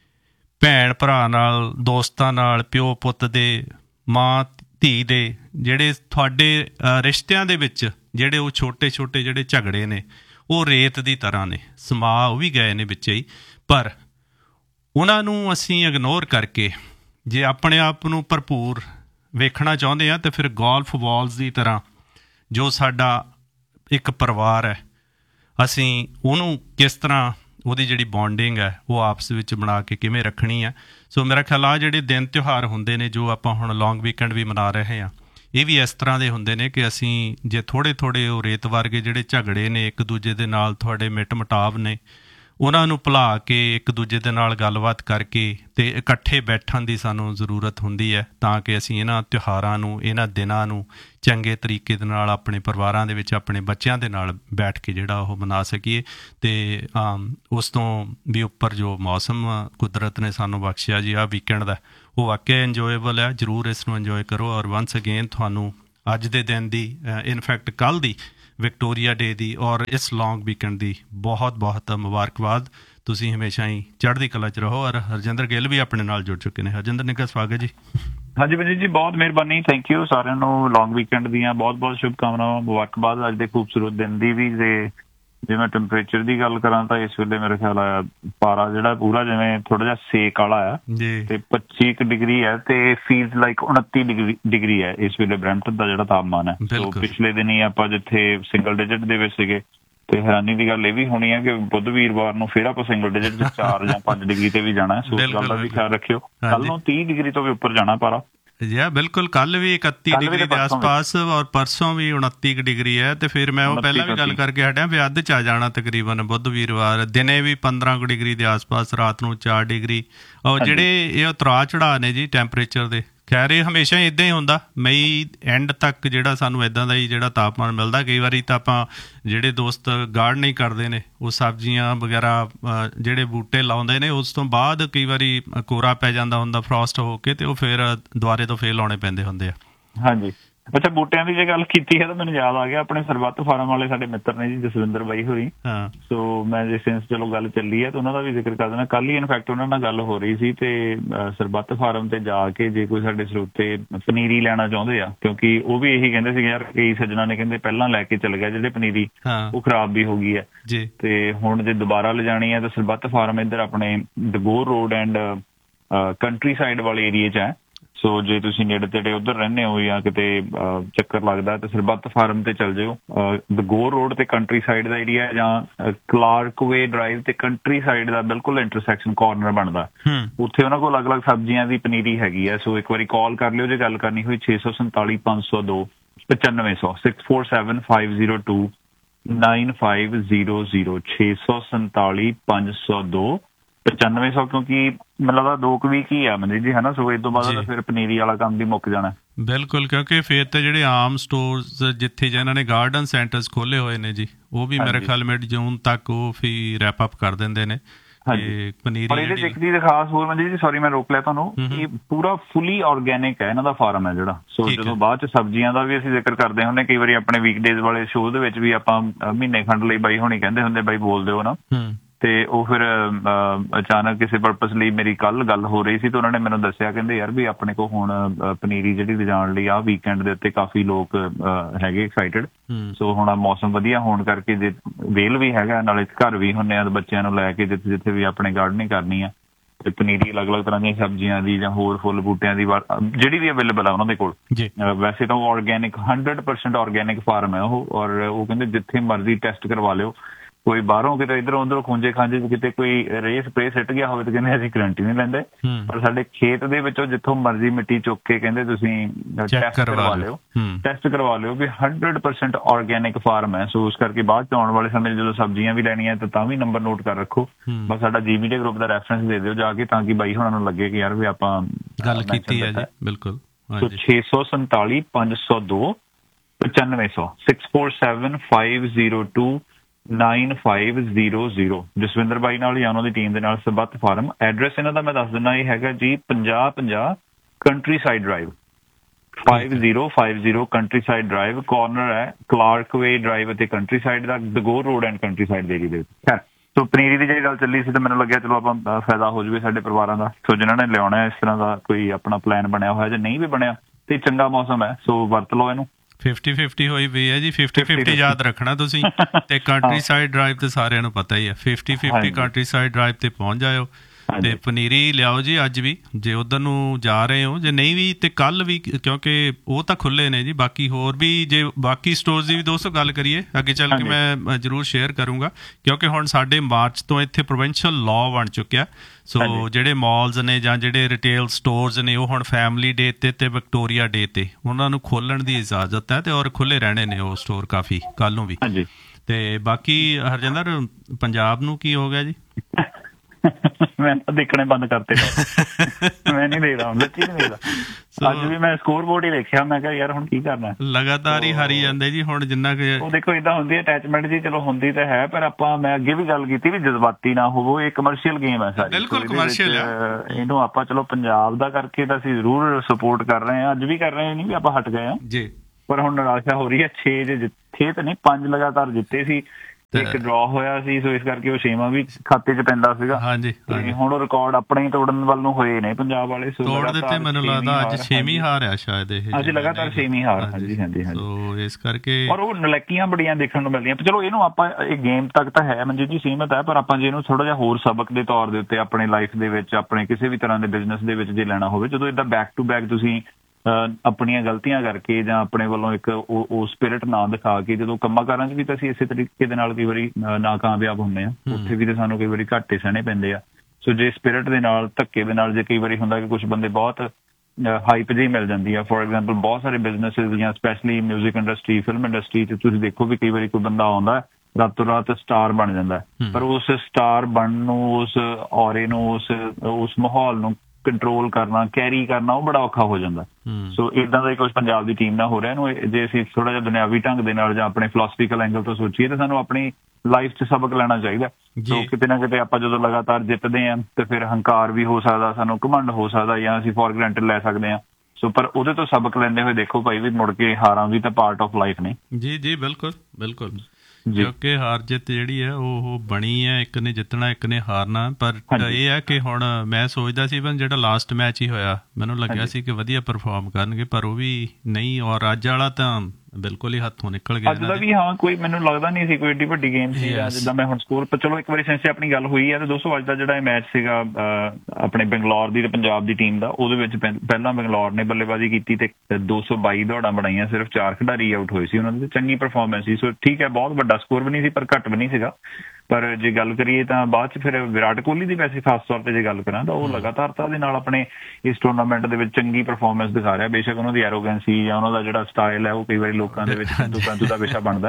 ਭੈਣ ਭਰਾ ਨਾਲ, ਦੋਸਤਾਂ ਨਾਲ, ਪਿਓ ਪੁੱਤ ਦੇ, ਮਾਂ ਧੀ ਦੇ, ਜਿਹੜੇ ਤੁਹਾਡੇ ਰਿਸ਼ਤਿਆਂ ਦੇ ਵਿੱਚ ਜਿਹੜੇ ਉਹ ਛੋਟੇ ਛੋਟੇ ਜਿਹੜੇ ਝਗੜੇ ਨੇ ਉਹ ਰੇਤ ਦੀ ਤਰ੍ਹਾਂ ਨੇ, ਸਮਾ ਉਹ ਵੀ ਗਏ ਨੇ ਵਿੱਚ ਹੀ। ਪਰ ਉਹਨਾਂ ਨੂੰ ਅਸੀਂ ਇਗਨੋਰ ਕਰਕੇ ਜੇ ਆਪਣੇ ਆਪ ਨੂੰ ਭਰਪੂਰ ਵੇਖਣਾ ਚਾਹੁੰਦੇ ਹਾਂ ਤਾਂ ਫਿਰ ਗੋਲਫ ਬਾਲਸ ਦੀ ਤਰ੍ਹਾਂ ਜੋ ਸਾਡਾ ਇੱਕ ਪਰਿਵਾਰ ਹੈ, ਅਸੀਂ ਉਹਨੂੰ ਕਿਸ ਤਰ੍ਹਾਂ ਉਹਦੀ ਜਿਹੜੀ ਬੌਂਡਿੰਗ ਹੈ ਉਹ ਆਪਸ ਵਿੱਚ ਬਣਾ ਕੇ ਕਿਵੇਂ ਰੱਖਣੀ ਹੈ। ਸੋ ਮੇਰਾ ਖਿਆਲ ਆ ਜਿਹੜੇ ਦਿਨ ਤਿਉਹਾਰ ਹੁੰਦੇ ਨੇ ਜੋ ਆਪਾਂ ਹੁਣ ਲੌਂਗ ਵੀਕਐਂਡ ਵੀ ਮਨਾ ਰਹੇ ਹਾਂ, ਇਹ ਵੀ ਇਸ ਤਰ੍ਹਾਂ ਦੇ ਹੁੰਦੇ ਨੇ ਕਿ ਅਸੀਂ ਜੇ ਥੋੜ੍ਹੇ ਥੋੜ੍ਹੇ ਉਹ ਰੇਤ ਵਰਗੇ ਜਿਹੜੇ ਝਗੜੇ ਨੇ, ਇੱਕ ਦੂਜੇ ਦੇ ਨਾਲ ਤੁਹਾਡੇ ਮਿਟ ਮਿਟਾਵ ਨੇ, ਉਹਨਾਂ ਨੂੰ ਭੁਲਾ ਕੇ ਇੱਕ ਦੂਜੇ ਦੇ ਨਾਲ ਗੱਲਬਾਤ ਕਰਕੇ ਅਤੇ ਇਕੱਠੇ ਬੈਠਣ ਦੀ ਸਾਨੂੰ ਜ਼ਰੂਰਤ ਹੁੰਦੀ ਹੈ, ਤਾਂ ਕਿ ਅਸੀਂ ਇਹਨਾਂ ਤਿਉਹਾਰਾਂ ਨੂੰ, ਇਹਨਾਂ ਦਿਨਾਂ ਨੂੰ ਚੰਗੇ ਤਰੀਕੇ ਦੇ ਨਾਲ ਆਪਣੇ ਪਰਿਵਾਰਾਂ ਦੇ ਵਿੱਚ ਆਪਣੇ ਬੱਚਿਆਂ ਦੇ ਨਾਲ ਬੈਠ ਕੇ ਜਿਹੜਾ ਉਹ ਮਨਾ ਸਕੀਏ। ਅਤੇ ਉਸ ਤੋਂ ਵੀ ਉੱਪਰ ਜੋ ਮੌਸਮ ਕੁਦਰਤ ਨੇ ਸਾਨੂੰ ਬਖਸ਼ਿਆ ਜੀ ਆਹ ਵੀਕਐਂਡ ਦਾ, ਉਹ ਵਾਕਿਆ ਇੰਜੋਏਬਲ ਹੈ। ਜ਼ਰੂਰ ਇਸ ਨੂੰ ਇੰਜੋਏ ਕਰੋ। ਔਰ ਵੰਸ ਅਗੇਨ ਤੁਹਾਨੂੰ ਅੱਜ ਦੇ ਦਿਨ ਦੀ, ਇਨਫੈਕਟ ਕੱਲ੍ਹ ਦੀ ਵਿਕਟੋਰੀਆ ਡੇ ਦੀ ਔਰ ਇਸ ਲੌਂਗ ਵੀਕਐਂਡ ਦੀ ਬਹੁਤ ਬਹੁਤ ਮੁਬਾਰਕਬਾਦ। ਤੁਸੀਂ ਹਮੇਸ਼ਾ ਹੀ ਚੜ੍ਹਦੀ ਕਲਾ 'ਚ ਰਹੋ। ਔਰ ਹਰਜਿੰਦਰ ਗਿੱਲ ਵੀ ਆਪਣੇ ਨਾਲ ਜੁੜ ਚੁੱਕੇ ਨੇ। ਹਰਜਿੰਦਰ ਨਿੱਘਾ ਸਵਾਗਤ ਜੀ। ਹਾਂਜੀ ਵਿਜੇ ਜੀ, ਬਹੁਤ ਮਿਹਰਬਾਨੀ। ਥੈਂਕ ਯੂ ਸਾਰਿਆਂ ਨੂੰ ਲੌਂਗ ਵੀਕਐਂਡ ਦੀਆਂ ਬਹੁਤ ਬਹੁਤ ਸ਼ੁਭਕਾਮਨਾਵਾਂ, ਮੁਬਾਰਕਬਾਦ ਅੱਜ ਦੇ ਖੂਬਸੂਰਤ ਦਿਨ ਦੀ ਵੀ। ਅਤੇ ਜੇ ਮੈਂ ਟੈਂਪਰੇਚਰ ਦੀ ਗੱਲ ਕਰਾਂ ਤਾਂ ਇਸ ਵੇਲੇ ਮੇਰੇ ਖਿਆਲ ਆ ਪਾਰਾ ਜਿਹੜਾ ਪੂਰਾ ਜਿਵੇਂ ਥੋੜ੍ਹਾ ਜਿਹਾ ਸੇਕ ਵਾਲਾ ਆ ਅਤੇ ਪੱਚੀ ਕੁ ਡਿਗਰੀ ਹੈ ਅਤੇ ਫੀਲਸ ਲਾਈਕ ਉਨੱਤੀ ਡਿਗਰੀ ਡਿਗਰੀ ਹੈ ਇਸ ਵੇਲੇ ਬਰੈਂਪਟਨ ਦਾ ਜਿਹੜਾ ਤਾਪਮਾਨ ਹੈ। ਸੋ ਪਿਛਲੇ ਦਿਨ ਹੀ ਆਪਾਂ ਜਿੱਥੇ ਸਿੰਗਲ ਡਿਜਿਟ ਦੇ ਵਿੱਚ ਸੀਗੇ, ਅਤੇ ਹੈਰਾਨੀ ਦੀ ਗੱਲ ਇਹ ਵੀ ਹੋਣੀ ਹੈ ਕਿ ਬੁੱਧ ਵੀਰਵਾਰ ਨੂੰ ਫਿਰ ਆਪਾਂ ਸਿੰਗਲ ਡਿਜਿਟ 'ਚ ਚਾਰ ਜਾਂ ਪੰਜ ਡਿਗਰੀ 'ਤੇ ਵੀ ਜਾਣਾ। ਸੋ ਇਸ ਗੱਲ ਦਾ ਵੀ ਖਿਆਲ ਰੱਖਿਓ। ਕੱਲ੍ਹ ਨੂੰ ਤੀਹ ਡਿਗਰੀ ਤੋਂ ਵੀ ਉੱਪਰ ਜਾਣਾ ਪਾਰਾ ਜੀ। ਬਿਲਕੁਲ, ਕੱਲ੍ਹ ਵੀ ਇਕੱਤੀ ਡਿਗਰੀ ਦੇ ਆਸ ਪਾਸ ਔਰ ਪਰਸੋਂ ਵੀ ਉਨੱਤੀ ਕੁ ਡਿਗਰੀ ਹੈ। ਅਤੇ ਫਿਰ ਮੈਂ ਉਹ ਪਹਿਲਾਂ ਵੀ ਗੱਲ ਕਰਕੇ ਹਟਿਆ ਵੀ ਅੱਧ 'ਚ ਆ ਜਾਣਾ ਤਕਰੀਬਨ ਬੁੱਧ ਵੀਰਵਾਰ। ਦਿਨੇ ਵੀ ਪੰਦਰਾਂ ਕੁ ਡਿਗਰੀ ਦੇ ਆਸ ਪਾਸ, ਰਾਤ ਨੂੰ ਚਾਰ ਡਿਗਰੀ। ਔਰ ਜਿਹੜੇ ਇਹ ਉਤਰਾਅ ਚੜ੍ਹਾਅ ਨੇ ਜੀ ਟੈਂਪਰੇਚਰ ਦੇ, ਖੈਰ ਇਹ ਹਮੇਸ਼ਾ ਹੀ ਇੱਦਾਂ ਹੀ ਹੁੰਦਾ। ਮਈ ਐਂਡ ਤੱਕ ਜਿਹੜਾ ਸਾਨੂੰ ਇੱਦਾਂ ਦਾ ਹੀ ਜਿਹੜਾ ਤਾਪਮਾਨ ਮਿਲਦਾ। ਕਈ ਵਾਰੀ ਤਾਂ ਆਪਾਂ ਜਿਹੜੇ ਦੋਸਤ ਗਾਰਡਨਿੰਗ ਕਰਦੇ ਨੇ ਉਹ ਸਬਜ਼ੀਆਂ ਵਗੈਰਾ ਜਿਹੜੇ ਬੂਟੇ ਲਾਉਂਦੇ ਨੇ, ਉਸ ਤੋਂ ਬਾਅਦ ਕਈ ਵਾਰੀ ਕੋਰਾ ਪੈ ਜਾਂਦਾ ਹੁੰਦਾ ਫਰੋਸਟ ਹੋ ਕੇ, ਅਤੇ ਉਹ ਫਿਰ ਦੁਬਾਰੇ ਤੋਂ ਫੇਰ ਲਾਉਣੇ ਪੈਂਦੇ ਹੁੰਦੇ ਆ। ਹਾਂਜੀ, ਅੱਛਾ ਬੂਟਿਆਂ ਦੀ ਜੇ ਗੱਲ ਕੀਤੀ ਹੈ ਤਾਂ ਮੈਨੂੰ ਯਾਦ ਆ ਗਿਆ ਆਪਣੇ ਸਰਬੱਤ ਫਾਰਮ ਵਾਲੇ ਸਾਡੇ ਮਿੱਤਰ ਨੇ ਜੀ, ਜਸਵਿੰਦਰ ਬਾਈ ਹੋਰੀ। ਸੋ ਮੈਂ ਜੇ ਸਿੰਸ ਚਲੋ ਗੱਲ ਚੱਲੀ ਹੈ ਤਾਂ ਉਹਨਾਂ ਦਾ ਵੀ ਜ਼ਿਕਰ ਕਰ ਦੇਣਾ। ਕੱਲ੍ਹ ਹੀ ਇਨਫੈਕਟ ਉਹਨਾਂ ਨਾਲ ਗੱਲ ਹੋ ਰਹੀ ਸੀ ਅਤੇ ਸਰਬੱਤ ਫਾਰਮ 'ਤੇ ਜਾ ਕੇ ਜੇ ਕੋਈ ਸਾਡੇ ਸਰੋਤੇ ਪਨੀਰੀ ਲੈਣਾ ਚਾਹੁੰਦੇ ਆ, ਕਿਉਂਕਿ ਉਹ ਵੀ ਇਹੀ ਕਹਿੰਦੇ ਸੀਗੇ ਯਾਰ ਕਈ ਸੱਜਣਾ ਨੇ ਕਹਿੰਦੇ ਪਹਿਲਾਂ ਲੈ ਕੇ ਚੱਲ ਗਿਆ ਜਿਹੜੇ ਪਨੀਰੀ ਉਹ ਖਰਾਬ ਵੀ ਹੋ ਗਈ ਹੈ, ਅਤੇ ਹੁਣ ਜੇ ਦੁਬਾਰਾ ਲਿਜਾਣੀ ਹੈ ਤਾਂ ਸਰਬੱਤ ਫਾਰਮ ਇੱਧਰ ਆਪਣੇ ਡਗੋਰ ਰੋਡ ਐਂਡ ਕੰਟਰੀ ਸਾਈਡ ਵਾਲੇ ਏਰੀਏ 'ਚ ਹੈ। ਸੋ ਜੇ ਤੁਸੀਂ ਨੇੜੇ ਤੇੜੇ ਉੱਧਰ ਰਹਿੰਦੇ ਹੋ ਜਾਂ ਕਿਤੇ ਚੱਕਰ ਲੱਗਦਾ ਤਾਂ ਸਰਬੱਤ ਫਾਰਮ ਤੇ ਚੱਲ ਜਾਓ। ਦਗੋਰ ਰੋਡ ਤੇ ਕੰਟਰੀ ਸਾਈਡ ਦਾ ਏਰੀਆ ਜਾਂ ਕਲਾਰਕਵੇ ਡਰਾਈਵ ਤੇ ਕੰਟਰੀ ਸਾਈਡ ਦਾ ਬਿਲਕੁਲ ਇੰਟਰਸੈਕਸ਼ਨ ਕਾਰਨਰ ਬਣਦਾ, ਉੱਥੇ ਉਹਨਾਂ ਕੋਲ ਅਲੱਗ-ਅਲੱਗ ਸਬਜ਼ੀਆਂ ਦੀ ਪਨੀਰੀ ਹੈਗੀ ਹੈ। ਸੋ ਇੱਕ ਵਾਰੀ ਕਾਲ ਕਰ ਲਿਓ ਜੇ ਗੱਲ ਕਰਨੀ ਹੋਈ ਛੇ ਸੌ ਸੰਤਾਲੀ ਪੰਜ ਸੌ ਦੋ ਪਚਾਨਵੇਂ ਸੌ six four seven five zero two nine five zero zero ਛੇ ਸੌ ਸੰਤਾਲੀ ਪੰਜ ਸੌ ਦੋ ਪਚਾਨਵੇਂ ਸੌ ਕਿਉਂਕਿ ਮੈਨੂੰ ਲੱਗਦਾ ਦੋ ਕੁ ਵੀਕ ਹੀ ਆ ਮਨਜੀਤ ਜੀ, ਹੈ ਨਾ। ਸੋ ਇਸ ਤੋਂ ਬਾਅਦ ਫਿਰ ਪਨੀਰੀ ਵਾਲਾ ਕੰਮ ਵੀ ਮੁੱਕ ਜਾਣਾ। ਬਿਲਕੁਲ, ਕਿਉਂਕਿ ਫਿਰ ਤਾਂ ਜਿਹੜੇ ਆਮ ਸਟੋਰਸ ਜਿੱਥੇ ਜਿਹਨਾਂ ਨੇ ਗਾਰਡਨ ਸੈਂਟਰਸ ਖੋਲ੍ਹੇ ਹੋਏ ਨੇ ਜੀ, ਉਹ ਵੀ ਮੇਰੇ ਖਿਆਲ ਮਿਡ ਜੂਨ ਤੱਕ ਉਹ ਵੀ ਰੈਪ ਅਪ ਕਰ ਦਿੰਦੇ ਨੇ। ਪਨੀਰੀ ਪਰ ਇਹਦੇ ਚ ਇੱਕ ਚੀਜ਼ ਖਾਸ ਹੋਰ ਮਨਜੀਤ ਜੀ, ਸੌਰੀ ਮੈਂ ਰੋਕ ਲਿਆ ਤੁਹਾਨੂੰ, ਇਹ ਪੂਰਾ ਫੁੱਲੀ ਆਰਗੈਨਿਕ ਹੈ ਇਹਨਾਂ ਦਾ ਫਾਰਮ ਹੈ ਜਿਹੜਾ। ਸੋ ਜਦੋਂ ਬਾਅਦ ਚ ਸਬਜ਼ੀਆਂ ਦਾ ਵੀ ਅਸੀਂ ਜ਼ਿਕਰ ਕਰਦੇ ਹੁੰਦੇ, ਕਈ ਵਾਰੀ ਆਪਣੇ ਵੀਕਡੇਜ਼ ਵਾਲੇ ਸ਼ੋਅ ਦੇ ਵਿੱਚ ਵੀ ਆਪਾਂ ਮਹੀਨੇ ਖੰਡ ਲਈ ਬਾਈ ਹੋਣੀ ਕਹਿੰਦੇ ਹੁੰਦੇ ਬਾਈ ਬੋਲਦੇ ਹੋ ਨਾ, ਤੇ ਉਹ ਫਿਰ ਅਚਾਨਕ ਕਿਸੇ ਪਰਪਸ ਲਈ ਮੇਰੀ ਕੱਲ ਗੱਲ ਹੋ ਰਹੀ ਸੀ ਤੇ ਉਹਨਾਂ ਨੇ ਮੈਨੂੰ ਦੱਸਿਆ, ਕਹਿੰਦੇ ਯਾਰ ਵੀ ਆਪਣੇ ਕੋਲ ਹੁਣ ਪਨੀਰੀ ਜਿਹੜੀ ਲਿਜਾਣ ਲਈ ਆ ਵੀਕਐਂਡ ਦੇ ਉੱਤੇ ਕਾਫੀ ਲੋਕ ਹੈਗੇ ਐਕਸਾਈਟਡ। ਸੋ ਹੁਣ ਆ ਮੌਸਮ ਵਧੀਆ ਹੋਣ ਕਰਕੇ ਜੇ ਵੇਲ ਵੀ ਹੈਗਾ, ਨਾਲੇ ਘਰ ਵੀ ਹੁੰਦੇ ਆ ਬੱਚਿਆਂ ਨੂੰ ਲੈ ਕੇ ਜਿੱਥੇ ਜਿੱਥੇ ਵੀ ਆਪਣੇ ਗਾਰਡਨਿੰਗ ਕਰਨੀ ਆ, ਤੇ ਪਨੀਰੀ ਅਲੱਗ-ਅਲੱਗ ਤਰ੍ਹਾਂ ਦੀਆਂ ਸਬਜ਼ੀਆਂ ਦੀ ਜਾਂ ਹੋਰ ਫੁੱਲ ਬੂਟਿਆਂ ਦੀ ਜਿਹੜੀ ਵੀ ਅਵੇਲੇਬਲ ਆ ਉਹਨਾਂ ਦੇ ਕੋਲ। ਵੈਸੇ ਤਾਂ ਉਹ organic hundred percent organic farm ਹੈ ਉਹ, ਔਰ ਉਹ ਕਹਿੰਦੇ ਜਿੱਥੇ ਮਰਜ਼ੀ ਟੈਸਟ ਕਰਵਾ ਲਿਓ, ਕੋਈ ਬਾਹਰੋਂ ਕਿਤੇ ਇੱਧਰੋਂ ਉੱਧਰੋਂ ਖੂੰਜੇ ਖਾਂਜੇ ਕਿਤੇ ਕੋਈ ਰੇ ਸਪਰੇ ਸਿੱਟ ਗਿਆ ਹੋਵੇ ਤਾਂ ਕਹਿੰਦੇ ਅਸੀਂ ਗਰੰਟੀ ਨਹੀਂ ਲੈਂਦੇ, ਪਰ ਸਾਡੇ ਖੇਤ ਦੇ ਵਿੱਚੋਂ ਜਿੱਥੋਂ ਮਰਜ਼ੀ ਮਿੱਟੀ ਚੁੱਕ ਕੇ ਕਹਿੰਦੇ ਤੁਸੀਂ ਟੈਸਟ ਕਰਵਾ ਲਿਓ ਟੈਸਟ ਕਰਵਾ ਲਿਓ ਵੀ ਹੰਡਰਡ ਪਰਸੈਂਟ ਆਰਗੈਨਿਕ ਫਾਰਮ ਹੈ। ਸੋ ਉਸ ਕਰਕੇ ਬਾਅਦ ਚ ਆਉਣ ਵਾਲੇ ਸਮੇਂ ਜਦੋਂ ਸਬਜ਼ੀਆਂ ਵੀ ਲੈਣੀਆਂ ਤਾਂ ਤਾਂ ਵੀ ਨੰਬਰ ਨੋਟ ਕਰ ਰੱਖੋ, ਬਸ ਸਾਡਾ ਜੀ ਮੀਡੀਆ ਗਰੁੱਪ ਦਾ ਰੈਫਰੈਂਸ ਦੇ ਦਿਓ ਜਾ ਕੇ, ਤਾਂ ਕਿ ਬਾਈ ਹੁਣਾਂ ਨੂੰ ਲੱਗੇ ਕਿ ਯਾਰ ਵੀ ਆਪਾਂ ਗੱਲ ਕੀਤੀ ਹੈ ਜੀ। ਬਿਲਕੁਲ। ਸੋ ਛੇ ਸੌ ਸੰਤਾਲੀ ਪੰਜ ਸੌ ਦੋ ਪਚਾਨਵੇਂ ਸੌ six four seven five zero two nine five zero zero Jaswinder ਬਾਈ ਨਾਲ ਜਾਂ ਉਹਨਾਂ ਦੀ ਟੀਮ ਦੇ ਨਾਲ ਸਰਬੱਤ ਫਾਰਮ। ਐਡਰੈਸ ਇਹਨਾਂ ਦਾ ਮੈਂ ਦੱਸ ਦਿੰਦਾ, ਇਹ ਹੈਗਾ ਜੀ ਪੰਜਾਹ ਪੰਜਾਹ country side drive five zero five zero country side drive, corner ਹੈ ਕਲਾਰਕਵੇ ਡਰਾਈਵ ਅਤੇ country side the, ਦਗੋਰ road and country side ਦੇ ਏਰੀਆ ਦੇ ਵਿੱਚ। ਖੈਰ, ਸੋ ਪਨੀਰੀ ਦੀ ਜਿਹੜੀ ਗੱਲ ਚੱਲੀ ਸੀ ਤਾਂ ਮੈਨੂੰ ਲੱਗਿਆ ਚਲੋ ਆਪਾਂ ਫਾਇਦਾ ਹੋ ਜਾਵੇ ਸਾਡੇ ਪਰਿਵਾਰਾਂ ਦਾ। ਸੋ ਜਿਨ੍ਹਾਂ ਨੇ ਲਿਆਉਣਾ ਇਸ ਤਰ੍ਹਾਂ ਦਾ ਕੋਈ ਆਪਣਾ ਪਲਾਨ ਬਣਿਆ ਹੋਇਆ, ਜੇ ਨਹੀਂ ਵੀ ਬਣਿਆ ਤੇ ਚੰਗਾ ਮੌਸਮ ਹੈ ਸੋ ਵਰਤ ਲਓ ਇਹਨੂੰ। ਫਿਫਟੀ ਫਿਫਟੀ ਹੋਈ ਪਈ ਹੈ ਜੀ, ਫਿਫਟੀ ਫਿਫਟੀ ਯਾਦ ਰੱਖਣਾ ਤੁਸੀਂ। ਤੇ ਕੰਟਰੀ ਸਾਈਡ ਡਰਾਈਵ ਤੇ ਸਾਰਿਆਂ ਨੂੰ ਪਤਾ ਹੀ ਹੈ, fifty fifty country side drive ਤੇ ਪਹੁੰਚ ਜਾਇਓ ਤੇ ਪਨੀਰੀ ਲਿਆਓ ਜੀ ਅੱਜ ਵੀ ਜੇ ਉਧਰ ਨੂੰ ਜਾ ਰਹੇ ਹੋ, ਜੇ ਨਹੀਂ ਵੀ ਤੇ ਕੱਲ ਵੀ, ਕਿਉਂਕਿ ਉਹ ਤਾਂ ਖੁੱਲੇ ਨੇ ਜੀ। ਬਾਕੀ ਹੋਰ ਵੀ ਜੇ ਬਾਕੀ ਸਟੋਰਸ ਦੀ ਵੀ ਦੋਸਤੋ ਗੱਲ ਕਰੀਏ ਅੱਗੇ ਚੱਲ ਕੇ ਮੈਂ ਜ਼ਰੂਰ ਸ਼ੇਅਰ ਕਰੂੰਗਾ, ਕਿਉਂਕਿ ਹੁਣ ਸਾਡੇ ਮਾਰਚ ਤੋਂ ਇੱਥੇ ਪ੍ਰੋਵਿੰਸ਼ੀਅਲ ਲਾਅ ਬਣ ਚੁੱਕਿਆ। ਸੋ ਜਿਹੜੇ ਮਾਲਸ ਨੇ ਜਾਂ ਜਿਹੜੇ ਰਿਟੇਲ ਸਟੋਰਸ ਨੇ ਉਹ ਹੁਣ ਫੈਮਿਲੀ ਡੇ ਤੇ ਤੇ ਵਿਕਟੋਰੀਆ ਡੇ ਤੇ ਉਹਨਾਂ ਨੂੰ ਖੋਲਣ ਦੀ ਇਜਾਜ਼ਤ ਹੈ ਤੇ ਔਰ ਖੁੱਲੇ ਰਹਿਣੇ ਨੇ ਉਹ ਸਟੋਰ ਕਾਫੀ ਕੱਲ ਨੂੰ ਵੀ। ਤੇ ਬਾਕੀ ਹਰਜਿੰਦਰ ਪੰਜਾਬ ਨੂੰ ਕੀ ਹੋ ਗਿਆ ਜੀ? ਮੈਂ ਤਾਂ ਦੇਖਣੇ ਬੰਦ ਕਰਤੇ, ਮੈਂ ਨਹੀਂ ਦੇਖਦਾ ਹੁਣ, ਸੱਚੀ ਨਹੀਂ ਦੇਖਦਾ। ਅੱਜ ਵੀ ਮੈਂ ਸਕੋਰ ਬੋਰਡ ਹੀ ਦੇਖਿਆ, ਮੈਂ ਕਿਹਾ ਯਾਰ ਹੁਣ ਕੀ ਕਰਨਾ, ਲਗਾਤਾਰ ਹੀ ਹਾਰੀ ਜਾਂਦੇ ਜੀ ਹੁਣ ਜਿੰਨਾ ਕਿ ਉਹ ਦੇਖੋ ਏਦਾਂ ਹੁੰਦੀ ਹੈ ਅਟੈਚਮੈਂਟ ਜੀ, ਚਲੋ ਹੁੰਦੀ ਤਾਂ ਹੈ, ਪਰ ਆਪਾਂ ਮੈਂ ਅੱਗੇ ਵੀ ਗੱਲ ਕੀਤੀ ਵੀ ਜਜ਼ਬਾਤੀ ਨਾ ਹੋਵੋ, ਇਹ ਕਮਰਸ਼ੀਅਲ ਗੇਮ ਹੈ ਸਾਰੀ। ਬਿਲਕੁਲ ਕਮਰਸ਼ੀਅਲ ਹੈ, ਇਹਨੂੰ ਆਪਾਂ ਚਲੋ ਪੰਜਾਬ ਦਾ ਕਰਕੇ ਤਾਂ ਅਸੀਂ ਜ਼ਰੂਰ ਸਪੋਰਟ ਕਰ ਰਹੇ ਹਾਂ, ਅੱਜ ਵੀ ਕਰ ਰਹੇ ਨਹੀਂ ਵੀ ਆਪਾਂ ਹਟ ਗਏ ਹਾਂ ਜੀ, ਪਰ ਹੁਣ ਨਿਰਾਸ਼ਾ ਹੋ ਰਹੀ ਹੈ। ਛੇ ਜੇ ਜਿੱਥੇ ਤਾਂ ਨਹੀਂ, ਪੰਜ ਲਗਾਤਾਰ ਜਿੱਤੇ ਸੀ, ਇੱਕ ਡਰਾ ਹੋਇਆ ਸੀ, ਸੋ ਇਸ ਕਰਕੇ ਉਹ ਛੇਵਾਂ ਵੀ ਖਾਤੇ ਚ ਪੈਂਦਾ ਸੀਗਾ। ਹਾਂਜੀ, ਹੁਣ ਉਹ ਰਿਕਾਰਡ ਆਪਣੇ ਹੀ ਤੋੜਨ ਵੱਲ ਨੂੰ ਹੋਏ ਨੇ ਪੰਜਾਬ ਵਾਲੇ, ਤੋੜ ਦਿੱਤੇ। ਮੈਨੂੰ ਲੱਗਦਾ ਅੱਜ ਛੇਵੀਂ ਹਾਰ ਆ ਸ਼ਾਇਦ ਇਹ, ਅੱਜ ਲਗਾਤਾਰ ਛੇਵੀਂ ਹਾਰ। ਹਾਂਜੀ ਹਾਂਜੀ ਹਾਂਜੀ, ਸੋ ਇਸ ਕਰਕੇ ਔਰ ਉਹ ਨਲੈਕੀਆਂ ਬੜੀਆਂ ਦੇਖਣ ਨੂੰ ਮਿਲਦੀਆਂ। ਚਲੋ ਇਹਨੂੰ ਆਪਾਂ ਇਹ ਗੇਮ ਤੱਕ ਤਾਂ ਹੈ ਮਨਜੀਤ ਜੀ ਸੀਮਤ ਹੈ, ਪਰ ਆਪਾਂ ਜੇ ਇਹਨੂੰ ਥੋੜਾ ਜਿਹਾ ਹੋਰ ਸਬਕ ਦੇ ਤੌਰ ਦੇ ਉੱਤੇ ਆਪਣੇ ਲਾਈਫ ਦੇ ਵਿੱਚ, ਆਪਣੇ ਕਿਸੇ ਵੀ ਤਰ੍ਹਾਂ ਦੇ ਬਿਜ਼ਨਸ ਦੇ ਵਿੱਚ ਜੇ ਲੈਣਾ ਹੋਵੇ, ਜਦੋਂ ਏਦਾਂ ਬੈਕ ਟੂ ਬੈਕ ਤੁਸੀਂ ਆਪਣੀਆਂ ਗਲਤੀਆਂ ਕਰਕੇ ਜਾਂ ਆਪਣੇ ਵੱਲੋਂ ਇੱਕ ਉਹ ਸਪਿਰਿਟ ਨਾ ਦਿਖਾ ਕੇ, ਜਦੋਂ ਕੰਮਾਂ ਕਾਰਾਂ 'ਚ ਵੀ ਤਾਂ ਅਸੀਂ ਇਸੇ ਤਰੀਕੇ ਦੇ ਨਾਲ ਕਈ ਵਾਰੀ ਨਾਕਾਮਯਾਬ ਹੁੰਦੇ ਹਾਂ, ਉੱਥੇ ਵੀ ਤਾਂ ਸਾਨੂੰ ਕਈ ਵਾਰੀ ਘਾਟੇ ਸਹਿਣੇ ਪੈਂਦੇ ਆ। ਸੋ ਜੇ ਸਪਿਰਿਟ ਦੇ ਨਾਲ, ਧੱਕੇ ਦੇ ਨਾਲ, ਜੇ ਕਈ ਵਾਰੀ ਹੁੰਦਾ ਕਿ ਕੁਛ ਬੰਦੇ ਬਹੁਤ ਹਾਈਪ ਜਿਹੀ ਮਿਲ ਜਾਂਦੀ ਆ, ਫੋਰ ਐਗਜ਼ਾਮਪਲ ਬਹੁਤ ਸਾਰੇ ਬਿਜ਼ਨਸਿਸ ਜਾਂ specially music industry, film industry 'ਚ ਤੁਸੀਂ ਦੇਖੋ ਵੀ ਕਈ ਵਾਰੀ ਕੋਈ ਬੰਦਾ ਆਉਂਦਾ ਰਾਤੋਂ ਰਾਤ ਸਟਾਰ ਬਣ ਜਾਂਦਾ, ਪਰ ਉਸ ਸਟਾਰ ਬਣਨ ਨੂੰ, ਉਸ ਔਰੇ ਨੂੰ, ਉਸ ਉਸ ਮਾਹੌਲ ਨੂੰ ਕੰਟਰੋਲ ਕਰਨਾ, ਕੈਰੀ ਕਰਨਾ ਉਹ ਬੜਾ ਔਖਾ ਹੋ ਜਾਂਦਾ। ਸੋ ਏਦਾਂ ਦਾ ਕੁਛ ਪੰਜਾਬ ਦੀ ਟੀਮ ਨਾਲ ਹੋ ਰਿਹਾ। ਇਹਨੂੰ ਜੇ ਅਸੀਂ ਥੋੜਾ ਜਿਹਾ ਦੁਨਿਆਵੀ ਢੰਗ ਦੇ ਨਾਲ ਜਾਂ ਆਪਣੇ ਫਿਲਾਸਫੀਕਲ ਐਂਗਲ ਤੋਂ ਸੋਚੀਏ ਤਾਂ ਸਾਨੂੰ ਆਪਣੀ ਲਾਈਫ 'ਚ ਸਬਕ ਲੈਣਾ ਚਾਹੀਦਾ। ਸੋ ਕਿਤੇ ਨਾ ਕਿਤੇ ਆਪਾਂ ਜਦੋਂ ਲਗਾਤਾਰ ਜਿੱਤਦੇ ਹਾਂ ਤੇ ਫਿਰ ਹੰਕਾਰ ਵੀ ਹੋ ਸਕਦਾ, ਸਾਨੂੰ ਘਮੰਡ ਹੋ ਸਕਦਾ, ਜਾਂ ਅਸੀਂ ਫੋਰ ਗ੍ਰਾਂਟਡ ਲੈ ਸਕਦੇ ਹਾਂ। ਸੋ ਪਰ ਉਹਦੇ ਤੋਂ ਸਬਕ ਲੈਂਦੇ ਹੋਏ ਦੇਖੋ ਭਾਈ ਵੀ ਮੁੜ ਕੇ ਹਾਰਾਂ ਵੀ ਤਾਂ ਪਾਰਟ ਆਫ ਲਾਈਫ ਨੇ। ਜੀ ਜੀ ਬਿਲਕੁਲ ਬਿਲਕੁਲ, ਕਿਉਂਕਿ ਹਾਰ ਜਿੱਤ ਜਿਹੜੀ ਹੈ ਉਹ ਬਣੀ ਹੈ, ਇੱਕ ਨੇ ਜਿੱਤਣਾ ਇੱਕ ਨੇ ਹਾਰਨਾ। ਪਰ ਇਹ ਹੈ ਕਿ ਹੁਣ ਮੈਂ ਸੋਚਦਾ ਸੀ ਇਵਨ ਜਿਹੜਾ ਲਾਸਟ ਮੈਚ ਹੀ ਹੋਇਆ, ਮੈਨੂੰ ਲੱਗਿਆ ਸੀ ਕਿ ਵਧੀਆ ਪਰਫਾਰਮ ਕਰਨਗੇ, ਪਰ ਉਹ ਵੀ ਨਹੀਂ। ਔਰ ਅੱਜ ਵਾਲਾ ਤਾਂ ਬਿਲਕੁਲ ਹੀ ਹੱਥੋਂ ਨਿਕਲ ਗਿਆ ਅੱਜ ਦਾ ਵੀ। ਹਾਂ, ਕੋਈ ਮੈਨੂੰ ਲੱਗਦਾ ਨਹੀਂ ਸੀ ਕੋਈ ਏਡੀ ਵੱਡੀ ਗੇਮ ਸੀ ਜਿੱਦਾਂ ਮੈਂ ਹੁਣ ਸਕੋਰ, ਪਰ ਚਲੋ ਇੱਕ ਵਾਰੀ ਸੈਂਸੇ ਆਪਣੀ ਗੱਲ ਹੋਈ ਹੈ। ਤੇ ਦੋਸਤੋ ਅੱਜ ਦਾ ਜਿਹੜਾ ਮੈਚ ਸੀਗਾ ਆਪਣੇ ਬੰਗਲੌਰ ਦੀ ਤੇ ਪੰਜਾਬ ਦੀ ਟੀਮ ਦਾ, ਉਹਦੇ ਵਿੱਚ ਪਹਿਲਾਂ ਬੰਗਲੌਰ ਨੇ ਬੱਲੇਬਾਜ਼ੀ ਕੀਤੀ ਤੇ ਦੋ ਸੌ ਬਾਈ ਦੌੜਾਂ ਬਣਾਈਆਂ, ਸਿਰਫ ਚਾਰ ਖਿਡਾਰੀ ਆਊਟ ਹੋਏ ਸੀ ਉਹਨਾਂ ਦੀ। ਚੰਗੀ ਪਰਫਾਰਮੈਂਸ ਸੀ। ਸੋ ਠੀਕ ਹੈ, ਬਹੁਤ ਵੱਡਾ ਸਕੋਰ ਵੀ ਨਹੀਂ ਸੀ ਪਰ ਘੱਟ ਵੀ ਨਹੀਂ ਸੀਗਾ। ਪਰ ਜੇ ਗੱਲ ਕਰੀਏ ਤਾਂ ਬਾਅਦ ਚ ਫਿਰ ਵਿਰਾਟ ਕੋਹਲੀ ਦੀ ਵੈਸੇ ਖਾਸ ਤੌਰ ਤੇ ਜੇ ਗੱਲ ਕਰਾਂ ਤਾਂ ਉਹ ਲਗਾਤਾਰਤਾ ਦੇ ਨਾਲ ਆਪਣੇ ਇਸ ਟੂਰਨਾਮੈਂਟ ਦੇ ਵਿੱਚ ਚੰਗੀ ਪਰਫਾਰਮੈਂਸ ਦਿਖਾ ਰਿਹਾ। ਬੇਸ਼ੱਕ ਉਹਨਾਂ ਦੀ ਐਰੋਗੈਂਸੀ ਜਾਂ ਉਹਨਾਂ ਦਾ ਜਿਹੜਾ ਸਟਾਈਲ ਹੈ ਉਹ ਕਈ ਵਾਰੀ ਲੋਕਾਂ ਦੇ ਵਿੱਚ ਕੰਤੂ ਦਾ ਵਿਸ਼ਾ ਬਣਦਾ।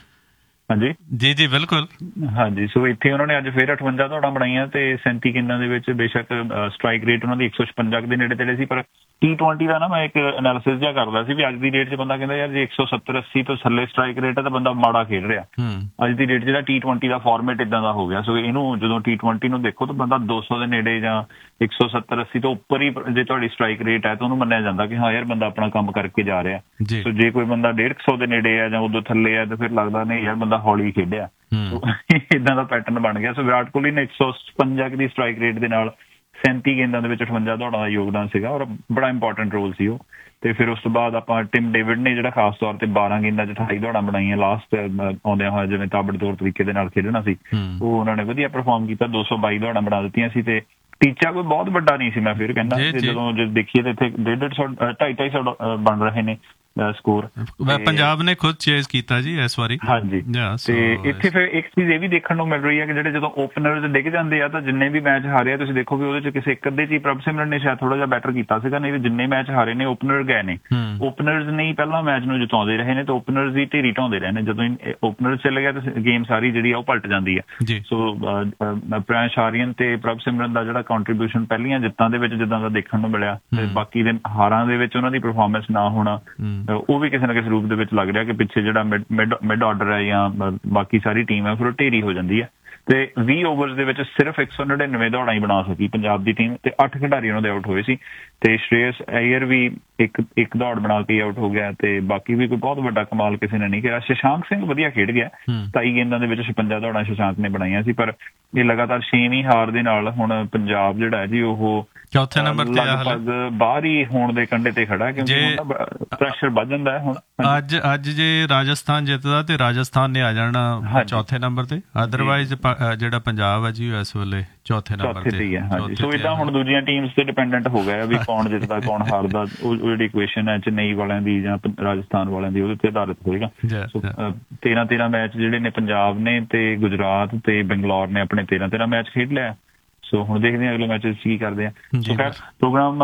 ਹਾਂਜੀ ਜੀ ਜੀ ਬਿਲਕੁਲ। ਹਾਂਜੀ, ਸੋ ਇੱਥੇ ਉਹਨਾਂ ਨੇ ਅੱਜ ਫਿਰ ਅਠਵੰਜਾ ਦੌੜਾਂ ਬਣਾਈਆਂ ਤੇ ਸੈਂਤੀ ਗੇਂਦਾਂ ਦੇ ਵਿੱਚ ਬੇਸ਼ੱਕ ਸਟਰਾਈਕ ਰੇਟ ਉਹਨਾਂ ਦੀ ਇੱਕ ਸੌ ਛਪੰਜਾ ਦੇ ਨੇੜੇ ਤੇੜੇ ਸੀ। ਪਰ ਟੀ ਟਵੈਂਟੀ ਦਾ ਨਾ ਮੈਂ ਇੱਕ ਐਨਾਲਿਸਿਸ ਜਿਹਾ ਕਰਦਾ ਸੀ ਵੀ ਅੱਜ ਦੀ ਡੇਟ 'ਚ ਬੰਦਾ ਕਹਿੰਦਾ ਯਾਰ ਜੇ ਇੱਕ ਸੌ ਸੱਤਰ ਅੱਸੀ ਤੋਂ ਥੱਲੇ ਸਟਰਾਈਕ ਰੇਟ ਹੈ ਤਾਂ ਬੰਦਾ ਮਾੜਾ ਖੇਡ ਰਿਹਾ। ਅੱਜ ਦੀ ਡੇਟ 'ਚ ਜਿਹੜਾ ਟੀ ਟਵੈਂਟੀ ਦਾ ਫਾਰਮੇਟ ਇਦਾਂ ਦਾ ਹੋ ਗਿਆ। ਸੋ ਇਹਨੂੰ ਜਦੋਂ ਟੀ ਟਵੈਂਟੀ ਨੂੰ ਦੇਖੋ ਤਾਂ ਬੰਦਾ ਦੋ ਸੌ ਦੇ ਨੇੜੇ ਜਾਂ ਇੱਕ ਸੌ ਸੱਤਰ ਅੱਸੀ ਤੋਂ ਉੱਪਰ ਹੀ ਜੇ ਤੁਹਾਡੀ ਸਟਰਾਈਕ ਰੇਟ ਹੈ ਤਾਂ ਉਹਨੂੰ ਮੰਨਿਆ ਜਾਂਦਾ ਕਿ ਹਾਂ ਯਾਰ ਬੰਦਾ ਆਪਣਾ ਕੰਮ ਕਰਕੇ ਜਾ ਰਿਹਾ। ਸੋ ਜੇ ਕੋਈ ਬੰਦਾ ਡੇਢ ਸੌ ਦੇ ਨੇੜੇ ਆ ਜਾਂ ਉਦੋਂ ਥੱਲੇ ਆ ਤਾਂ ਫਿਰ ਲੱਗਦਾ ਨਹੀਂ ਯਾਰ ਬੰਦਾ ਹੌਲੀ ਖੇਡਿਆ। ਇਦਾਂ ਦਾ ਪੈਟਰਨ ਬਣ ਗਿਆ। ਸੋ ਵਿਰਾਟ ਕੋਹਲੀ ਨੇ ਇੱਕ ਸੌ ਛਪੰਜਾ ਦੀ ਸਟਰਾਈਕ ਰੇਟ ਦੇ ਨਾਲ ਸੈਂਤੀ ਗੇਂਦਾਂ ਦੇ ਵਿੱਚ ਅਠਵੰਜਾ ਦੌੜਾਂ ਦਾ ਯੋਗਦਾਨ ਸੀਗਾ ਔਰ ਬੜਾ ਇੰਪੋਰਟੈਂਟ ਰੋਲ ਸੀ ਉਹ। ਤੇ ਫਿਰ ਉਸ ਤੋਂ ਬਾਅਦ ਆਪਾਂ ਟਿਮ ਡੇਵਿਡ ਨੇ ਜਿਹੜਾ ਖਾਸ ਤੌਰ ਤੇ ਬਾਰਾਂ ਗੇਂਦਾਂ 'ਚ ਅਠਾਈ ਦੌੜਾਂ ਬਣਾਈਆਂ ਲਾਸਟ ਆਉਂਦਿਆਂ ਹੋਇਆ, ਜਿਵੇਂ ਤਾਬੜਤੋੜ ਤਰੀਕੇ ਦੇ ਨਾਲ ਖੇਡਣਾ ਸੀ ਉਹ ਉਹਨਾਂ ਨੇ ਵਧੀਆ ਪਰਫਾਰਮ ਕੀਤਾ। ਦੋ ਸੌ ਬਾਈ ਦੌੜਾਂ ਬਣਾ ਦਿੱਤੀਆਂ ਸੀ ਤੇ ਟੀਚਾ ਕੋਈ ਬਹੁਤ ਵੱਡਾ ਨਹੀਂ ਸੀ। ਮੈਂ ਫਿਰ ਕਹਿੰਦਾ ਜਦੋਂ ਜੇ ਦੇਖੀਏ ਤਾਂ ਇੱਥੇ ਡੇਢ ਡੇਢ ਸੌ ਢਾਈ ਢਾਈ ਸੌ ਬਣ ਰਹੇ ਨੇ ਸਕੋਰ। ਪੰਜਾਬ ਨੇ ਖੁਦ ਚੇਜ਼ ਕੀਤਾ ਜੀ ਇਸ ਵਾਰੀ। ਹਾਂਜੀ, ਤੇ ਇੱਥੇ ਫਿਰ ਇੱਕ ਚੀਜ਼ ਇਹ ਵੀ ਦੇਖਣ ਨੂੰ ਮਿਲ ਰਹੀ ਹੈ ਕਿ ਜਿਹੜੇ ਜਦੋਂ ਓਪਨਰਸ ਡਿੱਗ ਜਾਂਦੇ ਆ ਤਾਂ ਜਿੰਨੇ ਵੀ ਮੈਚ ਹਾਰੇ ਆ ਤੁਸੀਂ ਦੇਖੋਗੇ ਉਹਦੇ ਚ ਕਿਸੇ ਇੱਕ ਅੱਧੇ ਚ ਹੀ ਪ੍ਰਭਸਿਮਰਨ ਨੇ ਸ਼ਾਇਦ ਥੋੜਾ ਜਿਹਾ ਬੈਟਰ ਕੀਤਾ ਸੀਗਾ, ਨਹੀਂ ਤਾਂ ਜਿੰਨੇ ਮੈਚ ਹਾਰੇ ਨੇ ਓਪਨਰ ਗਏ ਨੇ। ਓਪਨਰਸ ਨੇ ਹੀ ਪਹਿਲਾਂ ਮੈਚ ਨੂੰ ਜਿਤਾਉਂਦੇ ਰਹੇ ਨੇ ਤੇ ਓਪਨਰਸ ਦੀ ਢੇਰੀ ਢਾਉਂਦੇ ਰਹੇ ਨੇ। ਜਦੋਂ ਓਪਨਰ ਚਲੇ ਗਿਆ ਤਾਂ ਗੇਮ ਸਾਰੀ ਜਿਹੜੀ ਆ ਉਹ ਪਲਟ ਜਾਂਦੀ ਹੈ। ਸੋ ਪ੍ਰਿਆਂਸ਼ ਆਰੀਅਨ ਤੇ ਪ੍ਰਭਸਿਮਰਨ ਦਾ ਜਿਹੜਾ ਕੰਟਰੀਬਿਊਸ਼ਨ ਪਹਿਲੀਆਂ ਜਿੱਤਾਂ ਦੇ ਵਿੱਚ ਜਿੱਦਾਂ ਦਾ ਦੇਖਣ ਨੂੰ ਮਿਲਿਆ ਤੇ ਬਾਕੀ ਦੇ ਹਾਰਾਂ ਦੇ ਵਿੱਚ ਉਹਨਾਂ ਦੀ ਪਰਫਾਰਮੈਂਸ ਨਾ ਹੋਣਾ ਉਹ ਵੀ ਕਿਸੇ ਨਾ ਕਿਸੇ ਰੂਪ ਦੇ ਵਿੱਚ ਲੱਗ ਰਿਹਾ ਕਿ ਪਿੱਛੇ ਜਿਹੜਾ ਮਿਡ ਮਿਡ ਆਰਡਰ ਹੈ ਜਾਂ ਬਾਕੀ ਸਾਰੀ ਟੀਮ ਹੈ ਫਿਰ ਉਹ ਢੇਰੀ ਹੋ ਜਾਂਦੀ ਹੈ। ਤੇ ਵੀਹ ਓਵਰਸ ਦੇ ਵਿੱਚ ਸਿਰਫ ਇੱਕ ਸੌ ਨੜਿਨਵੇਂ ਦੌੜਾਂ ਹੀ ਬਣਾ ਸਕੀ ਪੰਜਾਬ ਦੀ ਟੀਮ ਤੇ ਅੱਠ ਖਿਡਾਰੀ ਉਹਨਾਂ ਦੇ ਆਊਟ ਹੋਏ ਸੀ ਤੇ ਸ਼੍ਰੇਯਸ ਅਈਅਰ ਵੀ ਇੱਕ ਇੱਕ ਦੌੜ ਬਣਾ ਕੇ ਆਊਟ ਹੋ ਗਿਆ ਤੇ ਬਾਕੀ ਵੀ ਕੋਈ ਬਹੁਤ ਵੱਡਾ ਕਮਾਲ ਕਿਸੇ ਨੇ ਨਹੀਂ ਕੀਤਾ। ਸ਼ਸ਼ਾਂਕ ਸਿੰਘ ਵਧੀਆ ਖੇਡ ਗਿਆ, ਸਤਾਈ ਗੇਂਦਾਂ ਦੇ ਵਿੱਚ ਛਪੰਜਾ ਦੌੜਾਂ ਸ਼ਸ਼ਾਂਕ ਨੇ ਬਣਾਈਆਂ ਸੀ। ਪਰ ਇਹ ਲਗਾਤਾਰ ਛੇਵੀਂ ਹਾਰ ਦੇ ਨਾਲ ਹੁਣ ਪੰਜਾਬ ਜਿਹੜਾ ਹੈ ਜੀ ਉਹ ਚੌਥੇ ਨੰਬਰ ਤੇ ਲਗਭਗ ਬਾਹਰ ਹੀ ਹੋਣ ਦੇ ਕੰਢੇ ਤੇ ਖੜਾ ਕਿਉਂਕਿ ਪ੍ਰੈਸ਼ਰ ਵੱਧ ਜਾਂਦਾ ਹੈ ਹੁਣ। ਅੱਜ ਅੱਜ ਜੇ ਰਾਜਸਥਾਨ ਜਿੱਤਦਾ ਤੇ ਰਾਜਸਥਾਨ ਨੇ ਆ ਜਾਣਾ ਚੌਥੇ ਨੰਬਰ ਤੇ, ਅਦਰਵਾਈਜ਼ ਜਿਹੜਾ ਪੰਜਾਬ ਹੈ ਜੀ ਇਸ ਵੇਲੇ ਚੌਥੇ ਨੰਬਰ ਤੇ ਹੀ ਹੈ। ਸੋ ਇਦਾਂ ਹੁਣ ਦੂਜੀਆਂ ਟੀਮਸ ਤੇ ਡਿਪੈਂਡੈਂਟ ਹੋ ਗਿਆ ਵੀ ਕੌਣ ਜਿੱਤਦਾ ਕੌਣ ਹਾਰਦਾ। ਉਹ ਜਿਹੜੀ ਇਕੁਏਸ਼ਨ ਹੈ ਚੇਨਈ ਵਾਲਿਆਂ ਦੀ ਜਾਂ ਰਾਜਸਥਾਨ ਵਾਲਿਆਂ ਦੀ ਉਹਦੇ ਤੇ ਆਧਾਰਿਤ ਹੋਏਗਾ। ਸੋ ਤੇਰਾਂ ਤੇਰਾਂ ਮੈਚ ਜਿਹੜੇ ਨੇ ਪੰਜਾਬ ਨੇ ਤੇ ਗੁਜਰਾਤ ਤੇ ਬੰਗਲੌਰ ਨੇ ਆਪਣੇ ਤੇਰਾਂ ਤੇਰਾਂ ਮੈਚ ਖੇਡ ਲਿਆ। ਸੋ ਹੁਣ ਦੇਖਦੇ ਹਾਂ ਅਗਲੇ ਮੈਚ ਵਿੱਚ ਕੀ ਕਰਦੇ ਆ। ਸੋ ਖੈਰ ਪ੍ਰੋਗਰਾਮ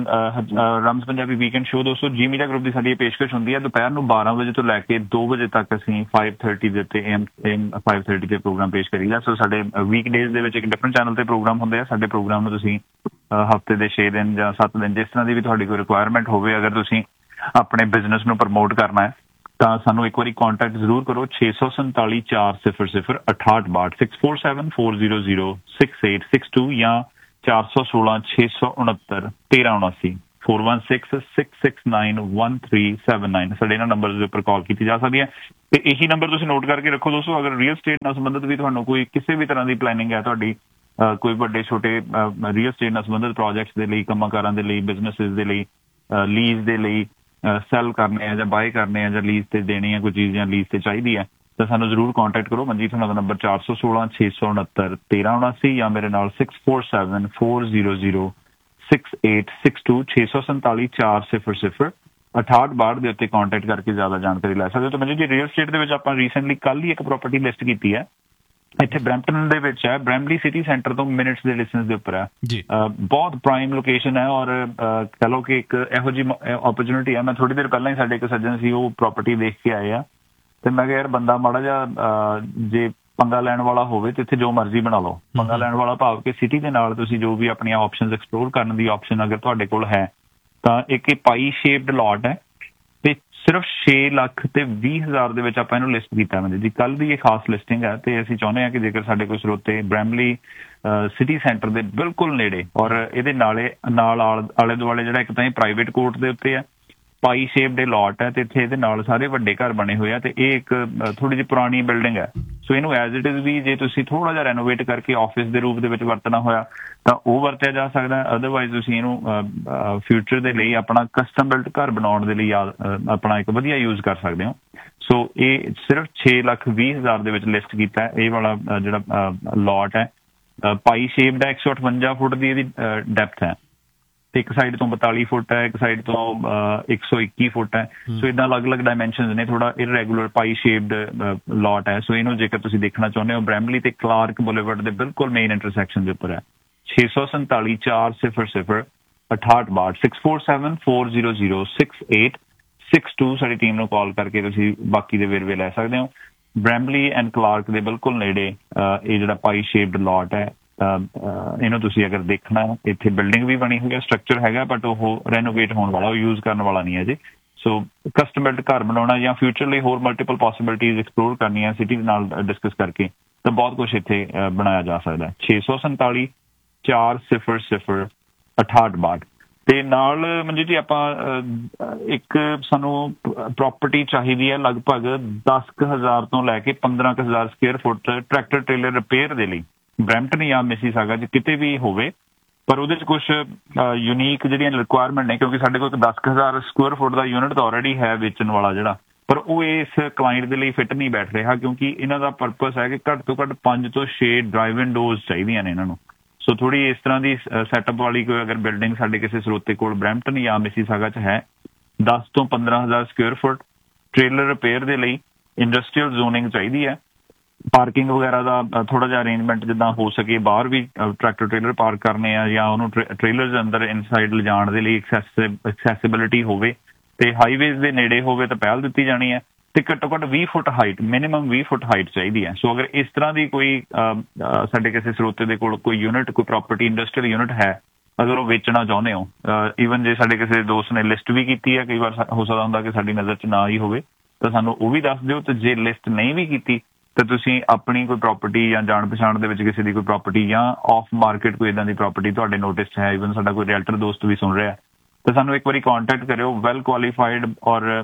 ਰਮਜ਼ ਪੰਜਾਬੀ ਵੀਕਐਂਡ ਸ਼ੋਅ ਦੋਸਤੋ ਜੀ ਮੀਡੀਆ ਗਰੁੱਪ ਦੀ ਸਾਡੀ ਪੇਸ਼ਕਸ਼ ਹੁੰਦੀ ਹੈ ਦੁਪਹਿਰ ਨੂੰ ਬਾਰਾਂ ਵਜੇ ਤੋਂ ਲੈ ਕੇ ਦੋ ਵਜੇ ਤੱਕ ਅਸੀਂ ਫਾਈਵ ਥਰਟੀ ਦੇ ਉੱਤੇ ਏਐਮ ਫਾਈਵ ਥਰਟੀ ਤੇ ਪ੍ਰੋਗਰਾਮ ਪੇਸ਼ ਕਰੀਦਾ। ਸੋ ਸਾਡੇ ਵੀਕ ਡੇਜ਼ ਦੇ ਵਿੱਚ ਇੱਕ ਡਿਫਰੈਂਟ ਚੈਨਲ ਤੇ ਪ੍ਰੋਗਰਾਮ ਹੁੰਦੇ ਆ। ਸਾਡੇ ਪ੍ਰੋਗਰਾਮ ਨੂੰ ਤੁਸੀਂ ਹਫ਼ਤੇ ਦੇ ਛੇ ਦਿਨ ਜਾਂ ਸੱਤ ਦਿਨ ਜਿਸ ਤਰ੍ਹਾਂ ਦੀ ਵੀ ਤੁਹਾਡੀ ਕੋਈ ਰਿਕੁਆਇਰਮੈਂਟ ਹੋਵੇ, ਅਗਰ ਤੁਸੀਂ ਆਪਣੇ ਬਿਜ਼ਨਸ ਨੂੰ ਪ੍ਰਮੋਟ ਕਰਨਾ ਹੈ ਤਾਂ ਸਾਨੂੰ ਇੱਕ ਵਾਰੀ ਕੰਟੈਕਟ ਜ਼ਰੂਰ ਕਰੋ। ਛੇ ਸੌ ਸੰਤਾਲੀ ਚਾਰ ਸਿਫਰ ਸਿਫਰ ਅਠਾਹਠ ਬਾਹਠ six four seven four zero zero six eight six to ਜਾਂ ਚਾਰ ਸੌ ਸੋਲਾਂ ਛੇ ਸੌ ਉਣਹੱਤਰ ਤੇਰਾਂ ਉਣਾਸੀ four one six six six nine one three seven nine ਸਾਡੇ ਇਹਨਾਂ ਨੰਬਰ ਦੇ ਉੱਪਰ ਕਾਲ ਕੀਤੀ ਜਾ ਸਕਦੀ ਹੈ। ਤੇ ਇਹੀ ਨੰਬਰ ਤੁਸੀਂ ਨੋਟ ਕਰਕੇ ਰੱਖੋ ਦੋਸਤੋ। ਅਗਰ ਰੀਅਲ ਸਟੇਟ ਨਾਲ ਸੰਬੰਧਿਤ ਵੀ ਤੁਹਾਨੂੰ ਕੋਈ ਕਿਸੇ ਵੀ ਤਰ੍ਹਾਂ ਦੀ ਪਲੈਨਿੰਗ ਹੈ, ਤੁਹਾਡੀ ਕੋਈ ਵੱਡੇ ਛੋਟੇ ਰੀਅਲ ਸਟੇਟ ਨਾਲ ਸੰਬੰਧਿਤ ਪ੍ਰੋਜੈਕਟਸ ਦੇ ਲਈ, ਕੰਮਾਂ ਕਾਰਾਂ ਦੇ ਲਈ, ਬਿਜ਼ਨਸਿਸ ਦੇ ਲਈ, ਲੀਜ਼ ਦੇ ਲਈ ਸੈਲ ਕਰਨੇ ਆ ਜਾਂ ਬਾਏ ਕਰਨੇ ਆ ਜਾਂ ਲੀਜ਼ ਤੇ ਦੇਣੀ ਆ ਕੋਈ ਚੀਜ਼ ਜਾਂ ਲੀਜ਼ ਤੇ ਚਾਹੀਦੀ ਹੈ ਤਾਂ ਸਾਨੂੰ ਜ਼ਰੂਰ ਕੰਟੈਕਟ ਕਰੋ। ਮਨਜੀਤ ਹੋਣਾ ਦਾ ਨੰਬਰ ਚਾਰ ਸੌ ਸੋਲਾਂ ਛੇ ਸੌ ਉਣਹੱਤਰ ਤੇਰਾਂ ਉਣਾਸੀ ਜਾਂ ਮੇਰੇ ਨਾਲ six four seven four zero zero six eight six to ਛੇ ਸੌ ਸੰਤਾਲੀ ਚਾਰ ਸਿਫਰ ਸਿਫਰ ਅਠਾਹਠ ਬਾਹਠ ਦੇ ਉੱਤੇ ਕੰਟੈਕਟ ਕਰਕੇ ਜ਼ਿਆਦਾ ਜਾਣਕਾਰੀ ਲੈ ਸਕਦੇ ਹੋ। ਤਾਂ ਮਨਜੀਤ ਜੀ ਰੀਅਲ ਸਟੇਟ ਦੇ ਵਿੱਚ ਆਪਾਂ ਰੀਸੈਂਟਲੀ ਕੱਲ੍ਹ ਹੀ ਇੱਕ ਪ੍ਰੋਪਰਟੀ ਲਿਸਟ ਕੀਤੀ ਹੈ ਇੱਥੇ ਬਰੈਂਪਟਨ ਦੇ ਵਿੱਚ ਹੈ, ਬ੍ਰੈਮਬਲੀ ਸਿਟੀ ਸੈਂਟਰ ਤੋਂ ਮਿੰਟਸ ਦੇ ਡਿਸਟੈਂਸ ਦੇ ਉੱਪਰ ਹੈ। ਬਹੁਤ ਪ੍ਰਾਈਮ ਲੋਕੇਸ਼ਨ ਹੈ ਔਰ ਕਹਿ ਲਓ ਕਿ ਇੱਕ ਇਹੋ ਜਿਹੀ ਓਪਰਚੁਨਿਟੀ ਹੈ। ਮੈਂ ਥੋੜੀ ਦੇਰ ਪਹਿਲਾਂ ਹੀ ਸਾਡੇ ਇੱਕ ਸੱਜਣ ਸੀ ਉਹ ਪ੍ਰੋਪਰਟੀ ਦੇਖ ਕੇ ਆਏ ਆ ਤੇ ਮੈਂ ਕਿਹਾ ਯਾਰ ਬੰਦਾ ਮਾੜਾ ਜਿਹਾ ਜੇ ਪੰਗਾ ਲੈਣ ਵਾਲਾ ਹੋਵੇ ਤੇ ਇੱਥੇ ਜੋ ਮਰਜ਼ੀ ਬਣਾ ਲਓ। ਪੰਗਾ ਲੈਣ ਵਾਲਾ ਭਾਵ ਕਿ ਸਿਟੀ ਦੇ ਨਾਲ ਤੁਸੀਂ ਜੋ ਵੀ ਆਪਣੀਆਂ ਆਪਸ਼ਨਸ ਐਕਸਪਲੋਰ ਕਰਨ ਦੀ ਆਪਸ਼ਨ ਅਗਰ ਤੁਹਾਡੇ ਕੋਲ ਹੈ ਤਾਂ ਇੱਕ ਪਾਈ ਸ਼ੇਪਡ ਲਾਟ ਹੈ ਤੇ ਸਿਰਫ ਛੇ ਲੱਖ ਤੇ ਵੀਹ ਹਜ਼ਾਰ ਦੇ ਵਿੱਚ ਆਪਾਂ ਇਹਨੂੰ ਲਿਸਟ ਕੀਤਾ। ਮੈਂ ਜੀ ਕੱਲ੍ਹ ਦੀ ਇਹ ਖਾਸ ਲਿਸਟਿੰਗ ਹੈ ਤੇ ਅਸੀਂ ਚਾਹੁੰਦੇ ਹਾਂ ਕਿ ਜੇਕਰ ਸਾਡੇ ਕੋਈ ਸਰੋਤੇ ਬ੍ਰੈਮਬਲੀ ਸਿਟੀ ਸੈਂਟਰ ਦੇ ਬਿਲਕੁਲ ਨੇੜੇ ਔਰ ਇਹਦੇ ਨਾਲੇ ਨਾਲ ਆਲੇ ਦੁਆਲੇ ਜਿਹੜਾ ਇੱਕ ਤਾਂ ਇਹ ਪ੍ਰਾਈਵੇਟ ਕੋਰਟ ਦੇ ਉੱਤੇ ਹੈ ਪਾਈ ਸ਼ੇਪ ਦੇ ਲੋਟ ਹੈ ਤੇ ਇੱਥੇ ਇਹਦੇ ਨਾਲ ਸਾਰੇ ਵੱਡੇ ਘਰ ਬਣੇ ਹੋਏ ਆ ਤੇ ਇਹ ਇੱਕ ਥੋੜੀ ਜਿਹੀ ਪੁਰਾਣੀ ਬਿਲਡਿੰਗ ਹੈ। ਸੋ ਇਹਨੂੰ ਐਜ਼ ਇਟ ਇਜ਼ ਵੀ ਜੇ ਤੁਸੀਂ ਥੋੜਾ ਜਿਹਾ ਰੈਨੋਵੇਟ ਕਰਕੇ ਆਫਿਸ ਦੇ ਰੂਪ ਦੇ ਵਿੱਚ ਵਰਤਣਾ ਹੋਇਆ ਤਾਂ ਉਹ ਵਰਤਿਆ ਜਾ ਸਕਦਾ। ਅਦਰਵਾਈਜ਼ ਤੁਸੀਂ ਇਹਨੂੰ ਫਿਊਚਰ ਦੇ ਲਈ ਆਪਣਾ ਕਸਟਮ ਬਿਲਟ ਘਰ ਬਣਾਉਣ ਦੇ ਲਈ ਆਪਣਾ ਇੱਕ ਵਧੀਆ ਯੂਜ਼ ਕਰ ਸਕਦੇ ਹੋ। ਸੋ ਇਹ ਸਿਰਫ ਛੇ ਲੱਖ ਵੀਹ ਹਜ਼ਾਰ ਦੇ ਵਿੱਚ ਲਿਸਟ ਕੀਤਾ ਹੈ ਇਹ ਵਾਲਾ ਜਿਹੜਾ ਲੋਟ ਹੈ। ਪਾਈ ਸ਼ੇਪ ਦਾ ਇੱਕ ਸੌ ਅਠਵੰਜਾ ਫੁੱਟ ਦੀ ਇਹਦੀ ਡੈਪਥ ਹੈ ਤੇ ਇੱਕ ਸਾਈਡ ਤੋਂ ਬਤਾਲੀ ਫੁੱਟ ਹੈ, ਇੱਕ ਸਾਈਡ ਤੋਂ ਇੱਕ ਸੌ ਇੱਕੀ ਫੁੱਟ ਹੈ। ਸੋ ਇਦਾਂ ਅਲੱਗ-ਅਲੱਗ ਡਾਇਮੈਂਸ਼ਨਸ ਨੇ, ਥੋੜਾ ਇਰੈਗੂਲਰ ਪਾਈ ਸ਼ੇਪਡ ਲੋਟ ਹੈ। ਸੋ ਇਹਨੂੰ ਜੇਕਰ ਤੁਸੀਂ ਦੇਖਣਾ ਚਾਹੁੰਦੇ ਹੋ ਬ੍ਰੈਮਬਲੀ ਤੇ ਕਲਾਰਕ ਬੁਲੇਵਰਡ ਦੇ ਬਿਲਕੁਲ ਮੇਨ ਇੰਟਰਸੈਕਸ਼ਨ ਦੇ ਉੱਪਰ ਹੈ। ਛੇ ਸੌ ਸੰਤਾਲੀ ਚਾਰ ਸਿਫਰ ਸਿਫਰ ਅਠਾਹਠ ਬਾਹਠ six four seven four zero zero six eight six to ਸਾਡੀ ਟੀਮ ਨੂੰ ਕਾਲ ਕਰਕੇ ਤੁਸੀਂ ਬਾਕੀ ਦੇ ਵੇਰਵੇ ਲੈ ਸਕਦੇ ਹੋ। ਬ੍ਰੈਮਬਲੀ ਐਂਡ ਕਲਾਰਕ ਦੇ ਬਿਲਕੁਲ ਨੇੜੇ ਇਹ ਜਿਹੜਾ ਪਾਈ ਸ਼ੇਪਡ ਲੋਟ ਹੈ ਇਹਨੂੰ ਤੁਸੀਂ ਅਗਰ ਦੇਖਣਾ, ਇੱਥੇ ਬਿਲਡਿੰਗ ਵੀ ਬਣੀ ਹੋਈ ਹੈ, ਸਟਰਕਚਰ ਹੈਗਾ ਬਟ ਉਹ ਰੈਨੋਵੇਟ ਹੋਣ ਵਾਲਾ, ਉਹ ਯੂਜ਼ ਕਰਨ ਵਾਲਾ ਨਹੀਂ ਹੈ ਜੀ। ਸੋ ਕਸਟਮ ਬਿਲਟ ਘਰ ਬਣਾਉਣਾ ਜਾਂ ਫਿਊਚਰ ਲਈ ਹੋਰ ਮਲਟੀਪਲ ਪੋਸੀਬਿਲਿਟੀਜ਼ ਐਕਸਪਲੋਰ ਕਰਨੀਆਂ ਸਿਟੀ ਦੇ ਨਾਲ ਡਿਸਕਸ ਕਰਕੇ ਤਾਂ ਬਹੁਤ ਕੁਛ ਇੱਥੇ ਬਣਾਇਆ ਜਾ ਸਕਦਾ। ਛੇ ਸੌ ਸੰਤਾਲੀ ਚਾਰ ਸਿਫਰ ਸਿਫਰ ਅਠਾਹਠ ਬਾਹਠ ਤੇ ਨਾਲ ਮਨਜੀਤ ਜੀ ਆਪਾਂ ਇੱਕ ਸਾਨੂੰ ਪ੍ਰੋਪਰਟੀ ਚਾਹੀਦੀ ਹੈ ਲਗਭਗ ਦਸ ਕੁ ਹਜ਼ਾਰ ਤੋਂ ਲੈ ਕੇ ਪੰਦਰਾਂ ਕੁ ਹਜ਼ਾਰ square foot tractor trailer repair ਦੇ ਲਈ ਬਰੈਂਪਟਨ ਜਾਂ ਮਿਸੀਸਾਗਾ 'ਚ ਕਿਤੇ ਵੀ ਹੋਵੇ, ਪਰ ਉਹਦੇ 'ਚ ਕੁਛ ਯੂਨੀਕ ਜਿਹੜੀਆਂ ਰਿਕੁਆਇਰਮੈਂਟ ਨੇ ਕਿਉਂਕਿ ਸਾਡੇ ਕੋਲ ਦਸ ਕੁ ਹਜ਼ਾਰ ਸਕੁਅਰ ਫੁੱਟ ਦਾ ਯੂਨਿਟ ਤਾਂ ਆਲਰੇਡੀ ਹੈ ਵੇਚਣ ਵਾਲਾ ਜਿਹੜਾ, ਪਰ ਉਹ ਇਸ ਕਲਾਇੰਟ ਦੇ ਲਈ ਫਿੱਟ ਨਹੀਂ ਬੈਠ ਰਿਹਾ ਕਿਉਂਕਿ ਇਹਨਾਂ ਦਾ ਪਰਪਸ ਹੈ ਕਿ ਘੱਟ ਤੋਂ ਘੱਟ ਪੰਜ ਤੋਂ ਛੇ ਡਰਾਈਵ ਇਨ ਡੋਰਸ ਚਾਹੀਦੀਆਂ ਨੇ ਇਹਨਾਂ ਨੂੰ। ਸੋ ਥੋੜੀ ਇਸ ਤਰ੍ਹਾਂ ਦੀ ਸੈਟਅਪ ਵਾਲੀ ਕੋਈ ਅਗਰ ਬਿਲਡਿੰਗ ਸਾਡੇ ਕਿਸੇ ਸਰੋਤੇ ਕੋਲ ਬਰੈਂਪਟਨ ਜਾਂ ਮਿਸੀਸਾਗਾ 'ਚ ਹੈ, ਦਸ ਤੋਂ ਪੰਦਰਾਂ ਹਜ਼ਾਰ ਸਕੁਅਰ ਫੁੱਟ ਟ੍ਰੇਲਰ ਰਿਪੇਅਰ ਦੇ ਲਈ ਇੰਡਸਟਰੀਅਲ ਜ਼ੋਨਿੰਗ ਚਾਹੀਦੀ ਹੈ। ਪਾਰਕਿੰਗ ਵਗੈਰਾ ਦਾ ਥੋੜਾ ਜਿਹਾ ਅਰੇਂਜਮੈਂਟ ਜਿੱਦਾਂ ਹੋ ਸਕੇ, ਬਾਹਰ ਵੀ ਟਰੈਕਟਰ ਟ੍ਰੇਲਰ ਪਾਰਕ ਕਰਨੇ ਆ ਜਾਂ ਉਹਨੂੰ ਟ੍ਰੇਲਰ ਦੇ ਅੰਦਰ ਇਨਸਾਈਡ ਲਿਜਾਣ ਦੇ ਲਈ ਐਕਸੈਸਿਬਿਲਿਟੀ ਹੋਵੇ ਤੇ ਹਾਈਵੇਜ਼ ਦੇ ਨੇੜੇ ਹੋਵੇ ਤਾਂ ਪਹਿਲ ਦਿੱਤੀ ਜਾਣੀ ਹੈ ਤੇ ਘੱਟੋ ਘੱਟ ਵੀਹ ਫੁੱਟ ਹਾਈਟ, ਮਿਨੀਮਮ ਵੀਹ ਫੁੱਟ ਹਾਈਟ ਚਾਹੀਦੀ ਹੈ। ਸੋ ਅਗਰ ਇਸ ਤਰ੍ਹਾਂ ਦੀ ਕੋਈ ਸਾਡੇ ਕਿਸੇ ਸਰੋਤੇ ਦੇ ਕੋਲ ਕੋਈ ਯੂਨਿਟ, ਕੋਈ ਪ੍ਰੋਪਰਟੀ ਇੰਡਸਟਰੀਅਲ ਯੂਨਿਟ ਹੈ, ਅਗਰ ਉਹ ਵੇਚਣਾ ਚਾਹੁੰਦੇ ਹੋ, ਈਵਨ ਜੇ ਸਾਡੇ ਕਿਸੇ ਦੋਸਤ ਨੇ ਲਿਸਟ ਵੀ ਕੀਤੀ ਹੈ, ਕਈ ਵਾਰ ਹੋ ਸਕਦਾ ਹੁੰਦਾ ਕਿ ਸਾਡੀ ਨਜ਼ਰ 'ਚ ਨਾ ਹੀ ਹੋਵੇ ਤਾਂ ਸਾਨੂੰ ਉਹ ਵੀ ਦੱਸ ਦਿਓ। ਤੇ ਜੇ ਲਿਸਟ ਨਹੀਂ ਵੀ ਕੀਤੀ ਤਾਂ ਤੁਸੀਂ ਆਪਣੀ ਕੋਈ ਪ੍ਰੋਪਰਟੀ ਜਾਂ ਜਾਣ ਪਛਾਣ ਦੇ ਵਿੱਚ ਕਿਸੇ ਦੀ ਕੋਈ ਪ੍ਰੋਪਰਟੀ ਜਾਂ ਆਫ ਮਾਰਕੀਟ ਕੋਈ ਇੱਦਾਂ ਦੀ ਪ੍ਰੋਪਰਟੀ ਤੁਹਾਡੇ ਨੋਟਿਸ 'ਚ ਹੈ, ਈਵਨ ਸਾਡਾ ਕੋਈ ਰੀਅਲਟਰ ਦੋਸਤ ਵੀ ਸੁਣ ਰਿਹਾ ਤਾਂ ਸਾਨੂੰ ਇੱਕ ਵਾਰੀ ਕਾਂਟੈਕਟ ਕਰਿਓ। ਵੈਲ ਕੁਆਲੀਫਾਈਡ ਔਰ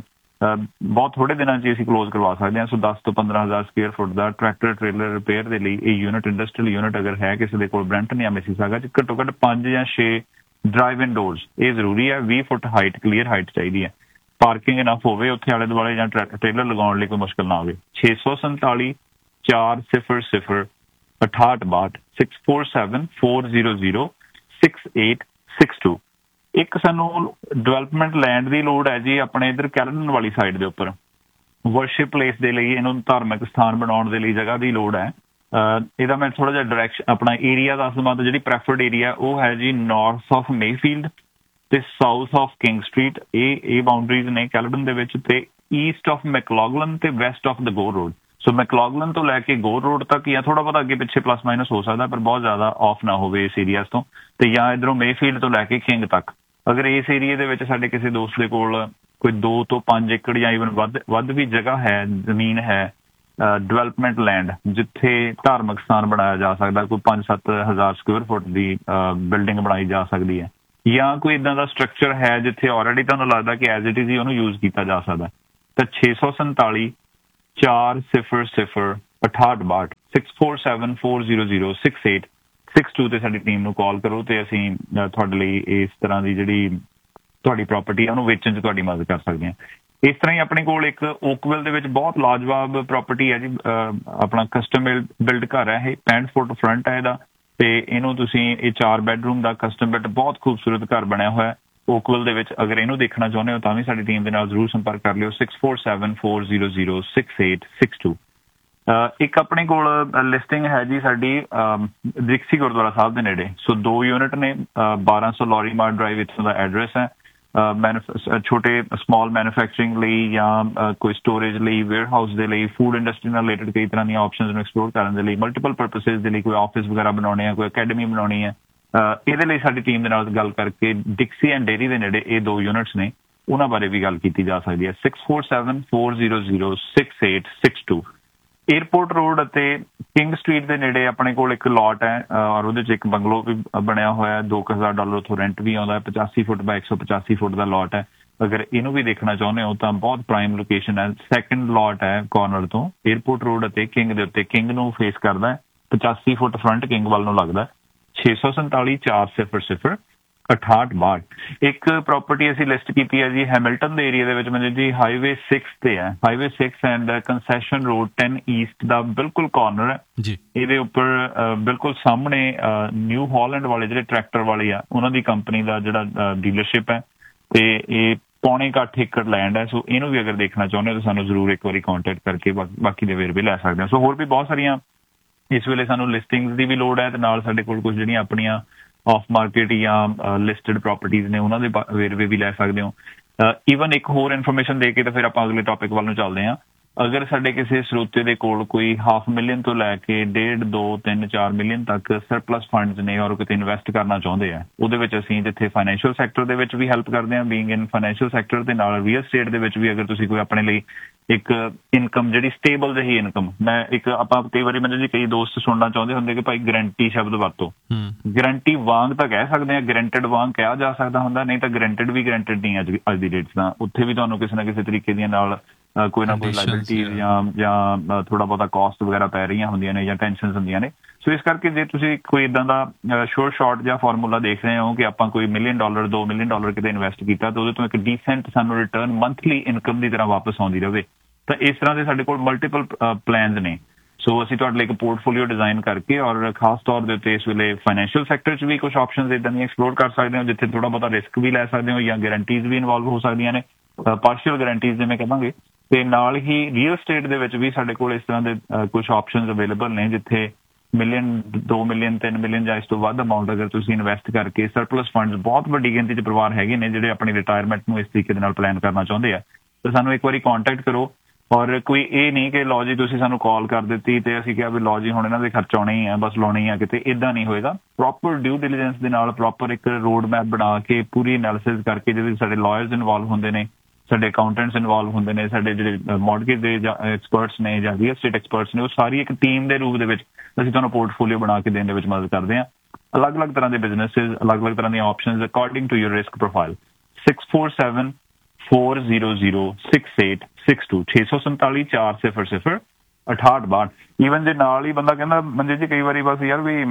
ਬਹੁਤ ਥੋੜੇ ਦਿਨਾਂ 'ਚ ਅਸੀਂ ਕਲੋਜ਼ ਕਰਵਾ ਸਕਦੇ ਹਾਂ। ਸੋ ਦਸ ਤੋਂ ਪੰਦਰਾਂ ਹਜ਼ਾਰ ਸਕੁਅਰ ਫੁੱਟ ਦਾ ਟਰੈਕਟਰ ਟ੍ਰੇਲਰ ਰਿਪੇਅਰ ਦੇ ਲਈ ਇਹ ਯੂਨਿਟ, ਇੰਡਸਟਰੀਅਲ ਯੂਨਿਟ ਅਗਰ ਹੈ ਕਿਸੇ ਦੇ ਕੋਲ ਬਰੈਂਪਟਨ ਜਾਂ ਮਿਸੀਸਾਗਾ 'ਚ, ਘੱਟੋ ਘੱਟ ਪੰਜ ਜਾਂ ਛੇ ਡਰਾਈਵ ਇਨ ਡੋਰਸ ਇਹ ਜ਼ਰੂਰੀ ਹੈ। ਵੀਹ ਫੁੱਟ ਹਾਈਟ, ਕਲੀਅਰ ਹਾਈਟ ਚਾਹੀਦੀ ਹੈ। ਪਾਰਕਿੰਗ ਇਨਫ ਹੋਵੇ ਉੱਥੇ ਆਲੇ ਦੁਆਲੇ ਜਾਂ ਟ੍ਰੇਲਰ ਲਗਾਉਣ ਲਈ ਕੋਈ ਮੁਸ਼ਕਿਲ ਨਾ ਹੋਵੇ। ਛੇ ਸੌ ਸੰਤਾਲੀ ਚਾਰ ਸਿਫਰ ਸਿਫਰ ਅਠਾਹਠ ਬਾਹਠ six four seven four zero zero six eight six to. ਇੱਕ ਸਾਨੂੰ ਡਿਵੈਲਪਮੈਂਟ ਲੈਂਡ ਦੀ ਲੋੜ ਹੈ ਜੀ ਆਪਣੇ ਇੱਧਰ ਕੈਲਨ ਵਾਲੀ ਸਾਈਡ ਦੇ ਉੱਪਰ, ਵਰਸ਼ਿਪ ਪਲੇਸ ਦੇ ਲਈ, ਇਹਨੂੰ ਧਾਰਮਿਕ ਸਥਾਨ ਬਣਾਉਣ ਦੇ ਲਈ ਜਗ੍ਹਾ ਦੀ ਲੋੜ ਹੈ। ਇਹਦਾ ਮੈਂ ਥੋੜਾ ਜਿਹਾ ਡਾਇਰੈਕਸ਼ਨ ਆਪਣਾ ਏਰੀਆ ਦੱਸ ਦੇਵਾਂ ਤਾਂ ਜਿਹੜੀ ਪ੍ਰੈਫਰਡ ਏਰੀਆ ਉਹ ਹੈ ਜੀ ਨਾਰਥ ਆਫ ਮੇਫੀਲਡ ਤੇ ਸਾਊਥ ਆਫ ਕਿੰਗ ਸਟਰੀਟ, ਇਹ ਇਹ ਬਾਉਂਡਰੀਜ਼ ਨੇ ਕੈਲਨ ਦੇ ਵਿੱਚ, ਤੇ ਈਸਟ ਆਫ ਮੈਕਲੌਗਲਨ ਤੇ West of the Ghor road. ਸੋ ਮੈਕਲੌਗਲਨ ਤੋਂ ਲੈ ਕੇ ਗੋਰ ਰੋਡ ਤੱਕ ਜਾਂ ਥੋੜਾ ਬਹੁਤਾ ਅੱਗੇ ਪਿੱਛੇ ਪਲੱਸ ਮਾਈਨਸ ਹੋ ਸਕਦਾ, ਪਰ ਬਹੁਤ ਜ਼ਿਆਦਾ ਆਫ ਨਾ ਹੋਵੇ ਇਸ ਏਰੀਆਜ਼ ਤੋਂ, ਤੇ ਜਾਂ ਇੱਧਰੋਂ ਮੇਫੀਲਡ ਤੋਂ ਲੈ ਕੇ ਕਿੰਗ ਤੱਕ। ਅਗਰ ਇਸ ਏਰੀਏ ਦੇ ਵਿੱਚ ਸਾਡੇ ਕਿਸੇ ਦੋਸਤ ਦੇ ਕੋਲ ਕੋਈ ਦੋ ਤੋਂ ਪੰਜ ਏਕੜ ਜਾਂ ਈਵਨ ਵੱਧ ਵੱਧ ਵੀ ਜਗ੍ਹਾ ਹੈ, ਜ਼ਮੀਨ ਹੈ, ਡਿਵੈਲਪਮੈਂਟ ਲੈਂਡ ਜਿੱਥੇ ਧਾਰਮਿਕ ਸਥਾਨ ਬਣਾਇਆ ਜਾ ਸਕਦਾ, ਕੋਈ ਪੰਜ ਸੱਤ ਹਜ਼ਾਰ ਸਕੁਅਰ ਫੁੱਟ ਦੀ ਬਿਲਡਿੰਗ ਬਣਾਈ ਜਾ ਸਕਦੀ ਹੈ, ਜਾਂ ਕੋਈ ਇੱਦਾਂ ਦਾ ਸਟਰਕਚਰ ਹੈ ਜਿੱਥੇ ਆਲਰੇਡੀ ਤੁਹਾਨੂੰ ਲੱਗਦਾ ਕਿ ਐਜ਼ ਇਟ ਇਜ਼ ਹੀ ਉਹਨੂੰ ਯੂਜ਼ ਕੀਤਾ ਜਾ ਸਕਦਾ, ਤਾਂ ਛੇ ਸੌ ਸੰਤਾਲੀ ਚਾਰ ਸਿਫਰ ਸਿਫਰ ਅਠਾਹਠ ਬਾਹਠ six four seven four zero zero six eight six to ਤੇ ਸਾਡੀ ਟੀਮ ਨੂੰ ਕਾਲ ਕਰੋ ਤੇ ਅਸੀਂ ਤੁਹਾਡੇ ਲਈ ਇਸ ਤਰ੍ਹਾਂ ਦੀ ਜਿਹੜੀ ਤੁਹਾਡੀ ਪ੍ਰਾਪਰਟੀ ਆ ਉਹਨੂੰ ਵੇਚਣ 'ਚ ਤੁਹਾਡੀ ਮਦਦ ਕਰ ਸਕਦੇ ਹਾਂ। ਇਸ ਤਰ੍ਹਾਂ ਹੀ ਆਪਣੇ ਕੋਲ ਇੱਕ ਓਕਵਿਲ ਦੇ ਵਿੱਚ ਬਹੁਤ ਲਾਜਵਾਬ ਪ੍ਰਾਪਰਟੀ ਹੈ ਜੀ, ਆਪਣਾ ਕਸਟਮ ਬਿਲਡ ਘਰ ਹੈ ਇਹ, ਪੈਂਹਠ ਫੁੱਟ ਫਰੰਟ ਹੈ ਇਹਦਾ, ਤੇ ਇਹਨੂੰ ਤੁਸੀਂ ਇਹ ਚਾਰ ਬੈਡਰੂਮ ਦਾ ਕਸਟਮ ਬਿਲਡ ਬਹੁਤ ਖੂਬਸੂਰਤ ਘਰ ਬਣਿਆ ਹੋਇਆ ਓਕਵਿਲ ਦੇ ਵਿੱਚ। ਅਗਰ ਇਹਨੂੰ ਦੇਖਣਾ ਚਾਹੁੰਦੇ ਹੋ ਤਾਂ ਵੀ ਸਾਡੀ ਟੀਮ ਦੇ ਨਾਲ ਜ਼ਰੂਰ ਸੰਪਰਕ ਕਰ ਲਿਓ six four seven four zero zero six eight six to. ਇੱਕ ਆਪਣੇ ਕੋਲ ਲਿਸਟਿੰਗ ਹੈ ਜੀ ਸਾਡੀ ਦਿਕਸੀ ਗੁਰਦੁਆਰਾ ਸਾਹਿਬ ਦੇ ਨੇੜੇ। ਸੋ ਦੋ ਯੂਨਿਟ ਨੇ, ਬਾਰਾਂ ਸੌ ਲੌਰੀ ਮਾਰਟ ਡਰਾਈਵ ਇੱਥੋਂ ਦਾ ਐਡਰੈਸ ਹੈ। ਛੋਟੇ ਸਮਾਲ ਮੈਨੂਫੈਕਚਰਿੰਗ ਲਈ ਜਾਂ ਕੋਈ ਸਟੋਰੇਜ ਲਈ, ਵੇਅਰ ਹਾਊਸ ਦੇ ਲਈ, ਫੂਡ ਇੰਡਸਟਰੀ ਨਾਲ ਰਿਲੇਟਡ ਕਈ ਤਰ੍ਹਾਂ ਦੀਆਂ ਆਪਸ਼ਨਸ ਨੂੰ ਐਕਸਪਲੋਰ ਕਰਨ ਦੇ ਲਈ, ਮਲਟੀਪਲ ਪਰਪਸਿਸ ਦੇ ਲਈ, ਕੋਈ ਆਫਿਸ ਵਗੈਰਾ ਬਣਾਉਣੇ ਆ, ਕੋਈ ਅਕੈਡਮੀ ਬਣਾਉਣੀ ਹੈ, ਇਹਦੇ ਲਈ ਸਾਡੀ ਟੀਮ ਦੇ ਨਾਲ ਗੱਲ ਕਰਕੇ ਡਿਕਸੀ ਐਂਡ ਡੇਅਰੀ ਦੇ ਨੇੜੇ ਇਹ ਦੋ ਯੂਨਿਟਸ ਨੇ, ਉਹਨਾਂ ਬਾਰੇ ਵੀ ਗੱਲ ਕੀਤੀ ਜਾ ਸਕਦੀ ਹੈ। Six four seven four zero zero six eight six to. Airport road ਅਤੇ ਕਿੰਗ ਸਟਰੀਟ ਦੇ ਨੇੜੇ ਆਪਣੇ ਕੋਲ ਇੱਕ ਲੋਟ ਹੈ ਔਰ ਉਹਦੇ 'ਚ ਇੱਕ ਬੰਗਲੋ ਵੀ ਬਣਿਆ ਹੋਇਆ, ਦੋ ਕੁ ਹਜ਼ਾਰ ਡਾਲਰ ਉੱਥੋਂ ਰੈਂਟ ਵੀ ਆਉਂਦਾ, ਪਚਾਸੀ ਫੁੱਟ ਬਾਈ ਇੱਕ ਸੌ ਪਚਾਸੀ ਫੁੱਟ ਦਾ ਲੋਟ ਹੈ। ਅਗਰ ਇਹਨੂੰ ਵੀ ਦੇਖਣਾ ਚਾਹੁੰਦੇ ਹੋ ਤਾਂ ਬਹੁਤ ਪ੍ਰਾਈਮ ਲੋਕੇਸ਼ਨ ਹੈ। ਸੈਕੰਡ ਲੋਟ ਹੈ ਕਾਰਨਰ ਤੋਂ ਏਅਰਪੋਰਟ ਰੋਡ ਅਤੇ ਕਿੰਗ ਦੇ ਉੱਤੇ, ਕਿੰਗ ਨੂੰ ਫੇਸ ਕਰਦਾ ਹੈ, ਪਚਾਸੀ ਫੁੱਟ ਫਰੰਟ ਕਿੰਗ ਵੱਲ ਨੂੰ ਲੱਗਦਾ, ਛੇ ਸੌ ਸੰਤਾਲੀ ਚਾਰ ਸਿਫਰ ਸਿਫਰ ਅਠਾਹਠ ਬਾਹਠ। ਇੱਕ ਪ੍ਰਾਪਰਟੀ ਅਸੀਂ ਲਿਸਟ ਕੀਤੀ ਹੈ ਜੀ ਹੈਮਿਲਟਨ ਦੇ ਏਰੀਆ ਦੇ ਵਿੱਚ, ਮਤਲਬ ਜੀ ਹਾਈਵੇ ਸਿਕਸ ਤੇ ਹੈ, highway six and concession road ten East ਦਾ ਬਿਲਕੁਲ ਕਾਰਨਰ ਹੈ ਜੀ। ਇਹਦੇ ਉੱਪਰ ਬਿਲਕੁਲ ਸਾਹਮਣੇ ਨਿਊ ਹਾਲੈਂਡ ਵਾਲੇ ਜਿਹੜੇ ਟਰੈਕਟਰ ਵਾਲੇ ਆ ਉਹਨਾਂ ਦੀ ਕੰਪਨੀ ਦਾ ਜਿਹੜਾ ਡੀਲਰਸ਼ਿਪ ਹੈ, ਤੇ ਇਹ ਪੌਣੇ ਕੁ ਅੱਠ ਏਕੜ ਲੈਂਡ ਹੈ। ਸੋ ਇਹਨੂੰ ਵੀ ਅਗਰ ਦੇਖਣਾ ਚਾਹੁੰਦੇ ਹੋ ਤਾਂ ਸਾਨੂੰ ਜ਼ਰੂਰ ਇੱਕ ਵਾਰੀ ਕੰਟੈਕਟ ਕਰਕੇ ਬਾਕੀ ਦੇ ਵੇਰਵੇ ਲੈ ਸਕਦੇ ਹੋ। ਸੋ ਹੋਰ ਵੀ ਬਹੁਤ ਸਾਰੀਆਂ ਇਸ ਵੇਲੇ ਸਾਨੂੰ ਲਿਸਟਿੰਗਸ ਦੀ ਵੀ ਲੋੜ ਹੈ, ਤੇ ਨਾਲ ਸਾਡੇ ਕੋਲ ਕੁਝ ਜਿਹੜੀਆਂ ਆਪਣੀਆਂ ਆਫ ਮਾਰਕੀਟ ਜਾਂ ਲਿਸਟਡ ਪ੍ਰਾਪਰਟੀਜ਼ ਨੇ ਉਹਨਾਂ ਦੇ ਵੇਰਵੇ ਵੀ ਲੈ ਸਕਦੇ ਹੋ। ਈਵਨ ਇੱਕ ਹੋਰ ਇਨਫੋਰਮੇਸ਼ਨ ਦੇ ਕੇ ਤਾਂ ਫਿਰ ਆਪਾਂ ਅਗਲੇ ਟੌਪਿਕ ਵੱਲ ਨੂੰ ਚੱਲਦੇ ਹਾਂ। ਅਗਰ ਸਾਡੇ ਕਿਸੇ ਸਰੋਤੇ ਦੇ ਕੋਲ ਕੋਈ ਹਾਫ ਮਿਲੀਅਨ ਤੋਂ ਲੈ ਕੇ ਡੇਢ ਦੋ ਤਿੰਨ ਚਾਰ ਮਿਲੀਅਨ ਤੱਕ ਸਰਪਲਸ ਫੰਡਸ ਨੇ ਔਰ ਕਿਤੇ ਇਨਵੈਸਟ ਕਰਨਾ ਚਾਹੁੰਦੇ ਆ, ਉਹਦੇ ਵਿੱਚ ਅਸੀਂ ਜਿੱਥੇ ਫਾਈਨੈਂਸ਼ੀਅਲ ਸੈਕਟਰ ਦੇ ਵਿੱਚ ਵੀ ਹੈਲਪ ਕਰਦੇ ਹਾਂ, ਬੀਇੰਗ ਇਨ ਫਾਈਨੈਂਸ਼ੀਅਲ ਸੈਕਟਰ, ਦੇ ਨਾਲ ਰੀਅਲ ਸਟੇਟ ਦੇ ਵਿੱਚ ਵੀ ਅਗਰ ਤੁਸੀਂ ਕੋਈ ਆਪਣੇ ਲਈ ਇੱਕ ਇਨਕਮ ਜਿਹੜੀ ਸਟੇਬਲ ਜਿਹੀ ਇਨਕਮ, ਮੈਂ ਇੱਕ ਆਪਾਂ ਕਈ ਵਾਰੀ ਮੈਨੂੰ ਜੀ ਕਈ ਦੋਸਤ ਸੁਣਨਾ ਚਾਹੁੰਦੇ ਹੁੰਦੇ ਕਿ ਭਾਈ ਗਰੰਟੀ ਸ਼ਬਦ ਵਰਤੋ। ਗਰੰਟੀ ਵਾਂਗ ਤਾਂ ਕਹਿ ਸਕਦੇ ਹਾਂ, ਗਰੰਟਡ ਵਾਂਗ ਕਿਹਾ ਜਾ ਸਕਦਾ ਹੁੰਦਾ, ਨਹੀਂ ਤਾਂ ਗਰੰਟਡ ਵੀ ਗਰੰਟਡ ਨਹੀਂ ਅੱਜ ਅੱਜ ਦੀ ਡੇਟ ਤਾਂ ਉੱਥੇ ਵੀ ਤੁਹਾਨੂੰ ਕਿਸੇ ਨਾ ਕਿਸੇ ਤਰੀਕੇ ਦੀਆਂ ਨਾਲ ਕੋਈ ਨਾ ਕੋਈ ਲਾਇਬਿਲਿਟੀ ਜਾਂ ਜਾਂ ਥੋੜਾ ਬਹੁਤਾ ਕਾਸਟ ਵਗੈਰਾ ਪੈ ਰਹੀਆਂ ਹੁੰਦੀਆਂ ਨੇ ਜਾਂ ਟੈਨਸ਼ਨਸ ਹੁੰਦੀਆਂ ਨੇ। ਸੋ ਇਸ ਕਰਕੇ ਜੇ ਤੁਸੀਂ ਕੋਈ ਇਦਾਂ ਦਾ ਸ਼ੋਰਟ ਸ਼ਾਰਟ ਜਾਂ ਫਾਰਮੂਲਾ ਦੇਖ ਰਹੇ ਹੋ ਕਿ ਆਪਾਂ ਕੋਈ ਮਿਲੀਅਨ ਡਾਲਰ ਦੋ ਮਿਲੀਅਨ ਡਾਲਰ ਕਿਤੇ ਇਨਵੈਸਟ ਕੀਤਾ ਤਾਂ ਉਹਦੇ ਤੋਂ ਇੱਕ ਡੀਸੈਂਟ ਸਾਨੂੰ ਰਿਟਰਨ ਮੰਥਲੀ ਇਨਕਮ ਦੀ ਤਰ੍ਹਾਂ ਵਾਪਸ ਆਉਂਦੀ ਰਹੇ, ਤਾਂ ਇਸ ਤਰ੍ਹਾਂ ਦੇ ਸਾਡੇ ਕੋਲ ਮਲਟੀਪਲ ਪਲਾਨਸ ਨੇ। ਸੋ ਅਸੀਂ ਤੁਹਾਡੇ ਲਈ ਇੱਕ ਪੋਰਟਫੋਲੀਓ ਡਿਜ਼ਾਈਨ ਕਰਕੇ ਔਰ ਖਾਸ ਤੌਰ ਦੇ ਉੱਤੇ ਇਸ ਵੇਲੇ ਫਾਈਨੈਂਸ਼ੀਅਲ ਸੈਕਟਰ 'ਚ ਵੀ ਕੁਝ ਆਪਸ਼ਨਸ ਇੱਦਾਂ ਦੀਆਂ ਐਕਸਪਲੋਰ ਕਰ ਸਕਦੇ ਹੋ ਜਿੱਥੇ ਥੋੜਾ ਬਹੁਤਾ ਰਿਸਕ ਵੀ ਲੈ ਸਕਦੇ ਹੋ ਜਾਂ ਗਰੰਟੀਜ਼ ਵੀ ਇਨਵੋਲਵ ਹੋ ਸਕਦੀਆਂ ਨੇ, ਪਾਰਸ਼ੀਅਲ ਗਰੰਟੀਜ਼ ਜਿਵੇਂ ਕਹਾਂਗੇ। ਤੇ ਨਾਲ ਹੀ ਰੀਅਲ ਸਟੇਟ ਦੇ ਵਿੱਚ ਵੀ ਸਾਡੇ ਕੋਲ ਇਸ ਤਰ੍ਹਾਂ ਦੇ ਕੁਝ ਆਪਸ਼ਨਸ ਅਵੇਲੇਬਲ ਨੇ ਜਿੱਥੇ ਮਿਲੀਅਨ ਦੋ ਮਿਲੀਅਨ ਤਿੰਨ ਮਿਲੀਅਨ ਜਾਂ ਇਸ ਤੋਂ ਵੱਧ ਅਮਾਊਂਟ ਅਗਰ ਤੁਸੀਂ ਇਨਵੈਸਟ ਕਰਕੇ ਸਰਪਲਸ ਫੰਡਸ, ਬਹੁਤ ਵੱਡੀ ਗਿਣਤੀ 'ਚ ਪਰਿਵਾਰ ਹੈਗੇ ਨੇ ਜਿਹੜੇ ਆਪਣੀ ਰਿਟਾਇਰਮੈਂਟ ਨੂੰ ਇਸ ਤਰੀਕੇ ਦੇ ਨਾਲ ਪਲਾਨ ਕਰਨਾ ਚਾਹੁੰਦੇ ਆ, ਤਾਂ ਸਾਨੂੰ ਇੱਕ ਵਾਰੀ ਕੰਟੈਕਟ ਕਰੋ। ਔਰ ਕੋਈ ਇਹ ਨਹੀਂ ਕਿ ਲਓ ਜੀ ਤੁਸੀਂ ਸਾਨੂੰ ਕਾਲ ਕਰ ਦਿੱਤੀ ਤੇ ਅਸੀਂ ਕਿਹਾ ਵੀ ਲਓ ਜੀ ਹੁਣ ਇਹਨਾਂ ਦੇ ਖਰਚ ਆਉਣੇ ਹੀ ਆ, ਬਸ ਲਾਉਣੇ ਹੀ ਆ ਕਿਤੇ, ਇੱਦਾਂ ਨਹੀਂ ਹੋਏਗਾ। ਪ੍ਰੋਪਰ ਡਿਊ ਡਿਲੀਜੈਂਸ ਦੇ ਨਾਲ ਪ੍ਰੋਪਰ ਇੱਕ ਰੋਡ ਮੈਪ ਬਣਾ ਕੇ ਪੂਰੀ ਐਨਾਲਿਸਿਸ ਕਰਕੇ, ਜਿਹਦੇ ਵਿੱਚ ਸਾਡੇ ਲਾਇਰਸ ਇਨਵੋਲਵ ਹੁੰਦੇ ਨੇ, ਸਾਡੇ ਅਕਾਊਂਟੈਂਟਸ ਇਨਵੋਲਵ ਹੁੰਦੇ ਨੇ, ਸਾਡੇ ਜਿਹੜੇ ਮੌਰਗੇਜ ਦੇ ਜਾਂ ਐਕਸਪਰਟਸ ਨੇ ਜਾਂ ਰੀਅਲ ਸਟੇਟ ਐਕਸਪਰਟਸ ਨੇ, ਉਹ ਸਾਰੀ ਇੱਕ ਟੀਮ ਦੇ ਰੂਪ ਦੇ ਵਿੱਚ ਅਸੀਂ ਤੁਹਾਨੂੰ ਪੋਰਟਫੋਲੀਓ ਬਣਾ ਕੇ ਦੇਣ ਦੇ ਵਿੱਚ ਮਦਦ ਕਰਦੇ ਹਾਂ। ਅਲੱਗ-ਅਲੱਗ ਤਰ੍ਹਾਂ ਦੇ ਬਿਜ਼ਨਸਿਸ, ਅਲੱਗ-ਅਲੱਗ ਤਰ੍ਹਾਂ ਦੀਆਂ options according to your risk profile. Six four seven four zero zero six eight six to ਛੇ ਸੌ ਸੰਤਾਲੀ ਚਾਰ ਸਿਫਰ ਸਿਫਰ ਅਠਾਹਠ ਬਾਹਠ। ਈਵਨ ਜੇ ਨਾਲ ਹੀ ਬੰਦਾ ਕਹਿੰਦਾ ਮੰਜੇ ਜੀ ਕਈ ਵਾਰੀ ਬਸ ਯਾਰ ਵੀ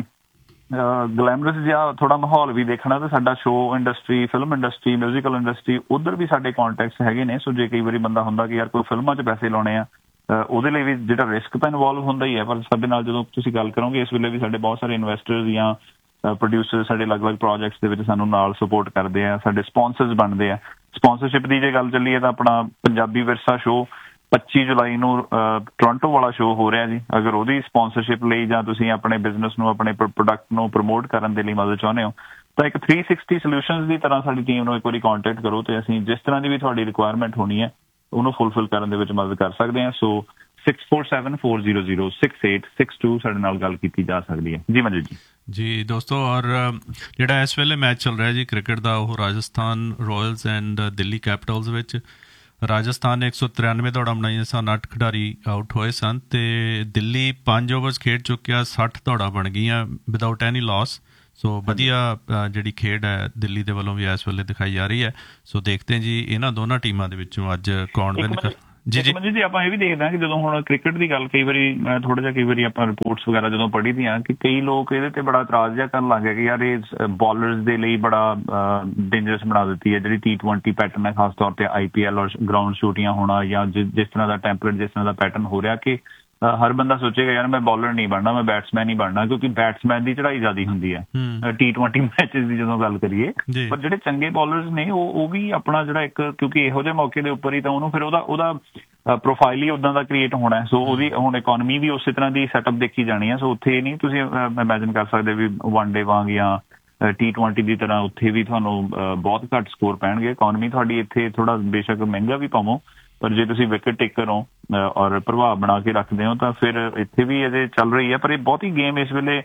ਗਲੈਮਰਸ ਜਿਹਾ ਥੋੜਾ ਮਾਹੌਲ ਵੀ ਦੇਖਣਾ, ਤਾਂ ਸਾਡਾ show industry, film industry, musical industry, ਉਧਰ ਵੀ ਸਾਡੇ ਕਾਂਟੈਕਟਸ ਹੈਗੇ ਨੇ। ਸੋ ਜੇ ਕਈ ਵਾਰੀ ਬੰਦਾ ਹੁੰਦਾ ਕਿ ਯਾਰ ਕੋਈ ਫਿਲਮਾਂ 'ਚ ਪੈਸੇ ਲਾਉਣੇ ਆ, ਉਹਦੇ ਲਈ ਵੀ ਜਿਹੜਾ ਰਿਸਕ ਤਾਂ ਇਨਵੋਲਵ ਹੁੰਦਾ ਹੀ ਹੈ, ਪਰ ਸਾਡੇ ਨਾਲ ਜਦੋਂ ਤੁਸੀਂ ਗੱਲ ਕਰੋਗੇ ਇਸ ਵੇਲੇ ਵੀ ਸਾਡੇ ਬਹੁਤ ਸਾਰੇ ਇਨਵੈਸਟਰਸ ਜਾਂ ਪ੍ਰੋਡਿਊਸਰ ਸਾਡੇ ਅਲੱਗ-ਅਲੱਗ ਪ੍ਰੋਜੈਕਟਸ ਦੇ ਵਿੱਚ ਸਾਨੂੰ ਨਾਲ ਸਪੋਰਟ ਕਰਦੇ ਆ, ਸਾਡੇ ਸਪਾਂਸਰਸ ਬਣਦੇ ਆ। ਸਪਾਂਸਰਸ਼ਿਪ ਦੀ ਜੇ ਗੱਲ ਚੱਲੀਏ ਤਾਂ ਆਪਣਾ ਪੰਜਾਬੀ ਵਿਰਸਾ ਸ਼ੋਅ ਪੱਚੀ ਜੁਲਾਈ ਨੂੰ ਟੋਰਾਂਟੋ ਵਾਲਾ ਸ਼ੋਅ ਹੋ ਰਿਹਾ ਜੀ। ਅਗਰ ਉਹਦੀ ਸਪਾਂਸਰਸ਼ਿਪ ਲਈ ਜਾਂ ਤੁਸੀਂ ਆਪਣੇ ਬਿਜ਼ਨਸ ਨੂੰ, ਆਪਣੇ ਪ੍ਰੋਡਕਟ ਨੂੰ ਪ੍ਰਮੋਟ ਕਰਨ ਦੇ ਲਈ ਮਦਦ ਚਾਹੁੰਦੇ ਹੋ ਤਾਂ ਇੱਕ ਥ੍ਰੀ ਸਿਕਸਟੀ ਸੋਲਿਊਸ਼ਨਸ ਦੀ ਤਰ੍ਹਾਂ ਸਾਡੀ ਟੀਮ ਨੂੰ ਇੱਕ ਵਾਰੀ ਕੰਟੈਕਟ ਕਰੋ ਤੇ ਅਸੀਂ ਜਿਸ ਤਰ੍ਹਾਂ ਦੀ ਵੀ ਤੁਹਾਡੀ ਰਿਕੁਆਇਰਮੈਂਟ ਹੋਣੀ ਹੈ ਉਹਨੂੰ ਫੁਲਫਿਲ ਕਰਨ ਦੇ ਵਿੱਚ ਮਦਦ ਕਰ ਸਕਦੇ ਹਾਂ। ਸੋ six four seven four zero zero six eight six to ਸਾਡੇ ਨਾਲ ਗੱਲ ਕੀਤੀ ਜਾ ਸਕਦੀ ਹੈ। ਜੀ ਮਨਜੀਤ ਜੀ। ਜੀ ਦੋਸਤੋ, ਔਰ ਜਿਹੜਾ ਇਸ ਵੇਲੇ ਮੈਚ ਚੱਲ ਰਿਹਾ ਜੀ ਕ੍ਰਿਕਟ ਦਾ, ਉਹ Rajasthan royals and Delhi capitals ਵਿੱਚ ਰਾਜਸਥਾਨ ਨੇ ਇੱਕ ਸੌ ਤਰਾਨਵੇਂ ਦੌੜਾਂ ਬਣਾਈਆਂ ਸਨ, ਅੱਠ ਖਿਡਾਰੀ ਆਊਟ ਹੋਏ ਸਨ ਅਤੇ ਦਿੱਲੀ ਪੰਜ ਓਵਰਸ ਖੇਡ ਚੁੱਕਿਆ, ਸੱਠ ਦੌੜਾਂ ਬਣ ਗਈਆਂ ਵਿਦਆਊਟ ਐਨੀ ਲਾਸ। ਸੋ ਵਧੀਆ ਜਿਹੜੀ ਖੇਡ ਹੈ ਦਿੱਲੀ ਦੇ ਵੱਲੋਂ ਵੀ ਇਸ ਵੇਲੇ ਦਿਖਾਈ ਜਾ ਰਹੀ ਹੈ। ਸੋ ਦੇਖਦੇ ਜੀ ਇਹਨਾਂ ਦੋਨਾਂ ਟੀਮਾਂ ਦੇ ਵਿੱਚੋਂ ਅੱਜ ਕੌਣ ਵਿਨ ਕਰ। ਜੀ ਜੀ ਜੀ ਆਪਾਂ ਇਹ ਵੀ ਦੇਖਦੇ ਹਾਂ ਕਿ ਜਦੋਂ ਹੁਣ ਕ੍ਰਿਕਟ ਦੀ ਗੱਲ ਕਈ ਵਾਰੀ ਮੈਂ ਥੋੜਾ ਜਿਹਾ ਕਈ ਵਾਰੀ ਆਪਾਂ ਰਿਪੋਰਟਸ ਵਗੈਰਾ ਜਦੋਂ ਪੜ੍ਹੀ ਦੀਆਂ ਕਿ ਕਈ ਲੋਕ ਇਹਦੇ ਤੇ ਬੜਾ ਇਤਰਾਜ਼ ਜਿਹਾ ਕਰਨ ਲੱਗ ਗਏ ਕਿ ਯਾਰ ਇਹ ਬੋਲਰਸ ਦੇ ਲਈ ਬੜਾ ਡੇਂਜਰਸ ਬਣਾ ਦਿੱਤੀ ਹੈ ਜਿਹੜੀ ਟੀ ਟਵੈਂਟੀ ਪੈਟਰਨ ਹੈ, ਖਾਸ ਤੌਰ ਤੇ ਆਈ ਪੀ ਐਲ ਔਰ ਗਰਾਊਂਡ ਸ਼ੂਟੀਆਂ ਹੋਣਾ ਜਾਂ ਜਿਸ ਤਰ੍ਹਾਂ ਦਾ ਟੈਂਪਲੇਟ, ਜਿਸ ਤਰ੍ਹਾਂ ਦਾ ਪੈਟਰਨ ਹੋ ਰਿਹਾ ਕਿ ਹਰ ਬੰਦਾ ਸੋਚੇਗਾ ਯਾਰ ਮੈਂ ਬੋਲਰ ਨਹੀਂ ਬਣਨਾ, ਮੈਂ ਬੈਟਸਮੈਨ ਹੀ ਬਣਨਾ, ਕਿਉਂਕਿ ਬੈਟਸਮੈਨ ਦੀ ਚੜਾਈ ਜ਼ਿਆਦਾ ਹੁੰਦੀ ਹੈ ਟੀ ਟਵੈਂਟੀ ਮੈਚਿਸ ਦੀ ਜਦੋਂ ਗੱਲ ਕਰੀਏ। ਪਰ ਜਿਹੜੇ ਚੰਗੇ ਬੋਲਰਸ ਨੇ ਉਹ ਉਹ ਵੀ ਆਪਣਾ ਜਿਹੜਾ ਇੱਕ, ਕਿਉਂਕਿ ਇਹੋ ਜਿਹੇ ਮੌਕੇ ਦੇ ਉੱਪਰ ਹੀ ਤਾਂ ਉਹਨੂੰ ਫਿਰ ਉਹਦਾ ਉਹਦਾ ਪ੍ਰੋਫਾਈਲ ਹੀ ਉਦਾਂ ਦਾ ਕ੍ਰੀਏਟ ਹੋਣਾ। ਸੋ ਉਹਦੀ ਹੁਣ ਇਕੋਨਮੀ ਵੀ ਉਸੇ ਤਰ੍ਹਾਂ ਦੀ ਸੈਟਅਪ ਦੇਖੀ ਜਾਣੀ ਹੈ। ਸੋ ਉੱਥੇ ਨਹੀਂ ਤੁਸੀਂ ਇਮੈਜਿਨ ਕਰ ਸਕਦੇ ਵੀ ਵਨ ਡੇ ਵਾਂਗ ਜਾਂ ਟੀ ਟਵੈਂਟੀ ਦੀ ਤਰ੍ਹਾਂ ਉੱਥੇ ਵੀ ਤੁਹਾਨੂੰ ਬਹੁਤ ਘੱਟ ਸਕੋਰ ਪੈਣਗੇ। ਇਕੋਨਮੀ ਤੁਹਾਡੀ ਇੱਥੇ ਥੋੜਾ ਬੇਸ਼ੱਕ ਮਹਿੰਗਾ ਵੀ ਪਾਵੋ, ਪਰ ਜੇ ਤੁਸੀਂ ਵਿਕਟ ਟੇਕਰ ਹੋ ਔਰ ਪ੍ਰਭਾਵ ਬਣਾ ਕੇ ਰੱਖਦੇ ਹੋ ਤਾਂ ਫਿਰ ਇੱਥੇ ਵੀ ਅਜੇ ਚੱਲ ਰਹੀ ਹੈ। ਪਰ ਇਹ ਬਹੁਤੀ ਗੇਮ ਇਸ ਵੇਲੇ